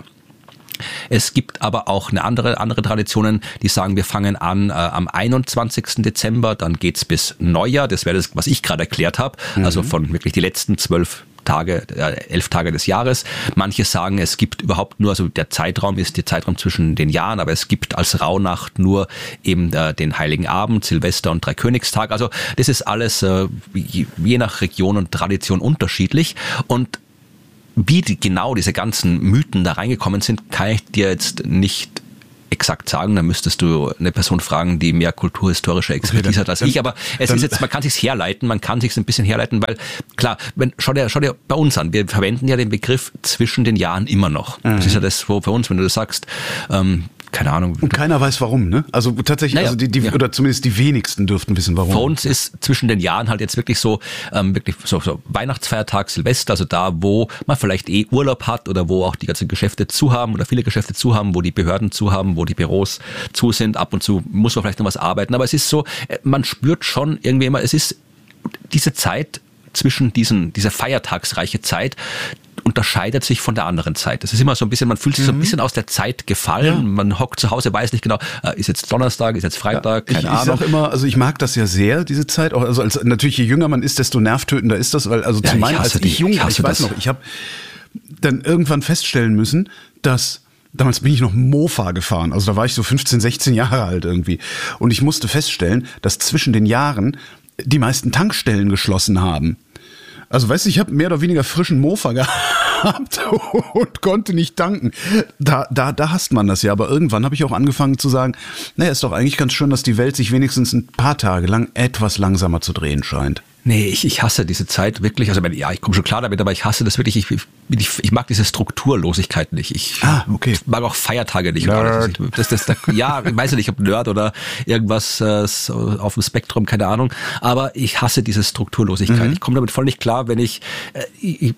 Es gibt aber auch eine andere, andere Traditionen, die sagen, wir fangen an äh, am einundzwanzigsten Dezember, dann geht's bis Neujahr. Das wäre das, was ich gerade erklärt habe. Mhm. Also von wirklich die letzten zwölf Tage, äh, elf Tage des Jahres. Manche sagen, es gibt überhaupt nur, also der Zeitraum ist der Zeitraum zwischen den Jahren, aber es gibt als Rauhnacht nur eben äh, den Heiligen Abend, Silvester und Dreikönigstag. Also das ist alles äh, je, je nach Region und Tradition unterschiedlich. Und wie die, genau diese ganzen Mythen da reingekommen sind, kann ich dir jetzt nicht exakt sagen. Da müsstest du eine Person fragen, die mehr kulturhistorische Expertise okay, dann, hat als ich. Aber es dann, ist jetzt, man kann sich's herleiten, man kann sich's ein bisschen herleiten, weil klar, wenn, schau dir, schau dir bei uns an. Wir verwenden ja den Begriff zwischen den Jahren immer noch. Mhm. Das ist ja das, wo bei uns, wenn du das sagst, ähm, keine Ahnung. Und keiner weiß warum, ne? Also tatsächlich, naja, also die, die ja. oder zumindest die wenigsten dürften wissen, warum. Für uns ist zwischen den Jahren halt jetzt wirklich so, ähm, wirklich so, so Weihnachtsfeiertag, Silvester, also da, wo man vielleicht eh Urlaub hat oder wo auch die ganzen Geschäfte zu haben oder viele Geschäfte zu haben, wo die Behörden zu haben, wo die Büros zu sind. Ab und zu muss man vielleicht noch was arbeiten, aber es ist so, man spürt schon irgendwie immer, es ist diese Zeit zwischen diesen, diese feiertagsreiche Zeit, unterscheidet sich von der anderen Zeit. Das ist immer so ein bisschen, man fühlt sich mhm. so ein bisschen aus der Zeit gefallen. Ja. Man hockt zu Hause, weiß nicht genau, ist jetzt Donnerstag, ist jetzt Freitag, ja, keine ich, Ahnung. Ich sag immer, also ich mag das ja sehr, diese Zeit. Auch, also als, natürlich, je jünger man ist, desto nervtötender ist das, weil also ja, zu meinen, als die, ich jung war, ich, ich weiß noch, ich habe dann irgendwann feststellen müssen, dass damals bin ich noch Mofa gefahren, also da war ich so fünfzehn, sechzehn Jahre alt irgendwie. Und ich musste feststellen, dass zwischen den Jahren die meisten Tankstellen geschlossen haben. Also weißt du, ich habe mehr oder weniger frischen Mofa gehabt und konnte nicht tanken. Da, da, da hasst man das ja. Aber irgendwann habe ich auch angefangen zu sagen, naja, ist doch eigentlich ganz schön, dass die Welt sich wenigstens ein paar Tage lang etwas langsamer zu drehen scheint. Nee, ich, ich hasse diese Zeit wirklich. Also ja, ich komme schon klar damit, aber ich hasse das wirklich. Ich, ich, ich mag diese Strukturlosigkeit nicht. Ich ah, okay. mag auch Feiertage nicht. Nerd. Das, das, das, ja, ich weiß nicht, ob Nerd oder irgendwas äh, auf dem Spektrum, keine Ahnung. Aber ich hasse diese Strukturlosigkeit. Mhm. Ich komme damit voll nicht klar, wenn ich... Äh, ich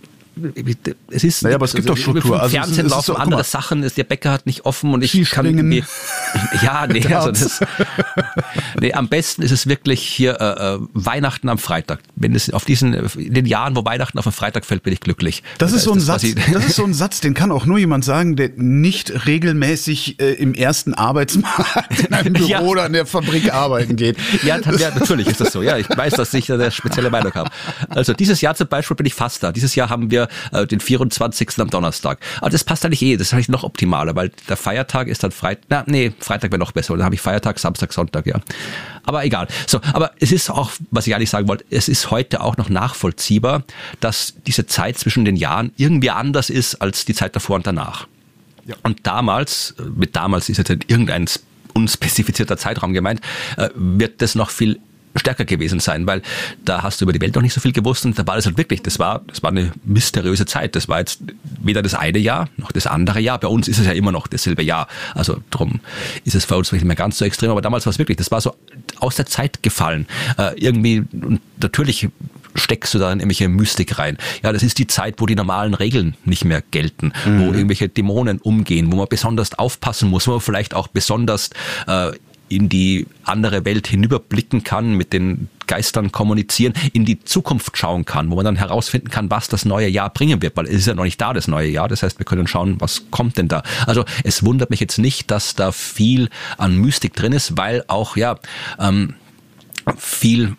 es ist, naja, aber es gibt also, doch Struktur. Im Fernsehen also, laufen so, andere Sachen, ist, der Bäcker hat nicht offen und ich kann irgendwie, ja, nee, also das, nee, am besten ist es wirklich hier äh, Weihnachten am Freitag. Wenn es auf diesen, in den Jahren, wo Weihnachten auf den Freitag fällt, bin ich glücklich. Das ist so ein Satz, das ist so ein Satz, den kann auch nur jemand sagen, der nicht regelmäßig äh, im ersten Arbeitsmarkt in einem Büro ja. oder in der Fabrik arbeiten geht. Ja, ja, natürlich ist das so. Ja, ich weiß, dass ich da eine spezielle Meinung habe. Also dieses Jahr zum Beispiel bin ich fast da. Dieses Jahr haben wir den vierundzwanzigsten am Donnerstag. Aber das passt eigentlich eh, das ist eigentlich noch optimaler, weil der Feiertag ist dann Freitag, na, nee, Freitag wäre noch besser, dann habe ich Feiertag, Samstag, Sonntag, ja. Aber egal. So, aber es ist auch, was ich eigentlich sagen wollte, es ist heute auch noch nachvollziehbar, dass diese Zeit zwischen den Jahren irgendwie anders ist als die Zeit davor und danach. Ja. Und damals, mit damals ist jetzt irgendein unspezifizierter Zeitraum gemeint, wird das noch viel stärker gewesen sein, weil da hast du über die Welt noch nicht so viel gewusst und da war das halt wirklich, das war, das war eine mysteriöse Zeit. Das war jetzt weder das eine Jahr noch das andere Jahr. Bei uns ist es ja immer noch dasselbe Jahr. Also drum ist es für uns nicht mehr ganz so extrem, aber damals war es wirklich, das war so aus der Zeit gefallen. Äh, irgendwie, und natürlich steckst du da in irgendwelche Mystik rein. Ja, das ist die Zeit, wo die normalen Regeln nicht mehr gelten, mhm. wo irgendwelche Dämonen umgehen, wo man besonders aufpassen muss, wo man vielleicht auch besonders äh, in die andere Welt hinüberblicken kann, mit den Geistern kommunizieren, in die Zukunft schauen kann, wo man dann herausfinden kann, was das neue Jahr bringen wird, weil es ist ja noch nicht da, das neue Jahr. Das heißt, wir können schauen, was kommt denn da. Also es wundert mich jetzt nicht, dass da viel an Mystik drin ist, weil auch, ja, ähm, viel,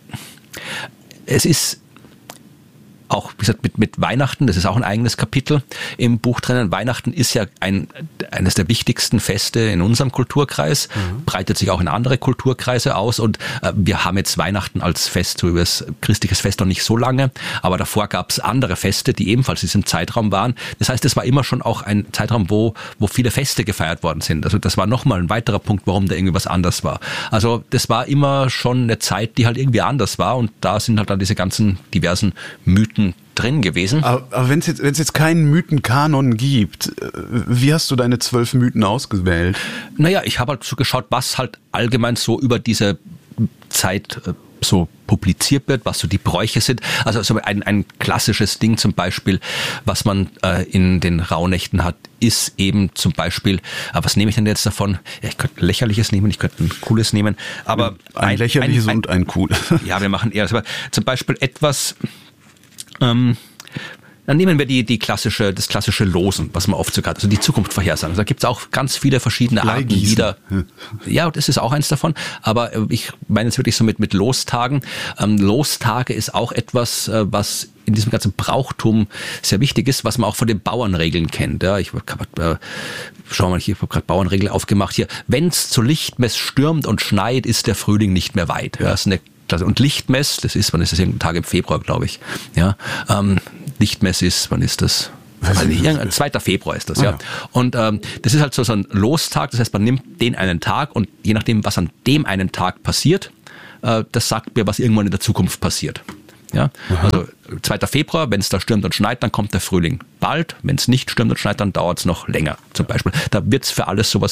es ist auch, wie gesagt, mit, mit Weihnachten, das ist auch ein eigenes Kapitel im Buch drinnen. Weihnachten ist ja ein, eines der wichtigsten Feste in unserem Kulturkreis, mhm. breitet sich auch in andere Kulturkreise aus und äh, wir haben jetzt Weihnachten als Fest, so über das christliches Fest noch nicht so lange, aber davor gab es andere Feste, die ebenfalls in diesem Zeitraum waren. Das heißt, es war immer schon auch ein Zeitraum, wo, wo viele Feste gefeiert worden sind. Also das war nochmal ein weiterer Punkt, warum da irgendwie was anders war. Also das war immer schon eine Zeit, die halt irgendwie anders war und da sind halt dann diese ganzen diversen Mythen drin gewesen. Aber, aber wenn es jetzt, wenn es jetzt keinen Mythenkanon gibt, wie hast du deine zwölf Mythen ausgewählt? Naja, ich habe halt so geschaut, was halt allgemein so über diese Zeit so publiziert wird, was so die Bräuche sind. Also so ein, ein klassisches Ding zum Beispiel, was man äh, in den Rauhnächten hat, ist eben zum Beispiel, äh, was nehme ich denn jetzt davon? Ja, ich könnte ein lächerliches nehmen, ich könnte ein cooles nehmen, aber ein, ein lächerliches ein, ein, und ein cooles. Ja, wir machen eher, aber zum Beispiel etwas. Ähm, dann nehmen wir die, die klassische, das klassische Losen, was man oft so hat, also die Zukunft vorhersagen. Da gibt es auch ganz viele verschiedene Arten wieder. Ja, das ist auch eins davon. Aber ich meine jetzt wirklich so mit, mit Lostagen. Ähm, Lostage ist auch etwas, äh, was in diesem ganzen Brauchtum sehr wichtig ist, was man auch von den Bauernregeln kennt. Ja, ich äh, schau mal, ich habe gerade Bauernregel aufgemacht hier. Wenn es zu Lichtmess stürmt und schneit, ist der Frühling nicht mehr weit. Ja, das ist eine Und Lichtmess, das ist, wann ist das? Irgendein Tag im Februar, glaube ich. Ja, ähm, Lichtmess ist, wann ist das? zweiter Februar ist das, ja. ja. Und ähm, das ist halt so, so ein Lostag, das heißt, man nimmt den einen Tag und je nachdem, was an dem einen Tag passiert, äh, das sagt mir, was irgendwann in der Zukunft passiert. Ja, also zweiter Februar, wenn es da stürmt und schneit, dann kommt der Frühling bald. Wenn es nicht stürmt und schneit, dann dauert es noch länger zum Beispiel. Da wird es für alles sowas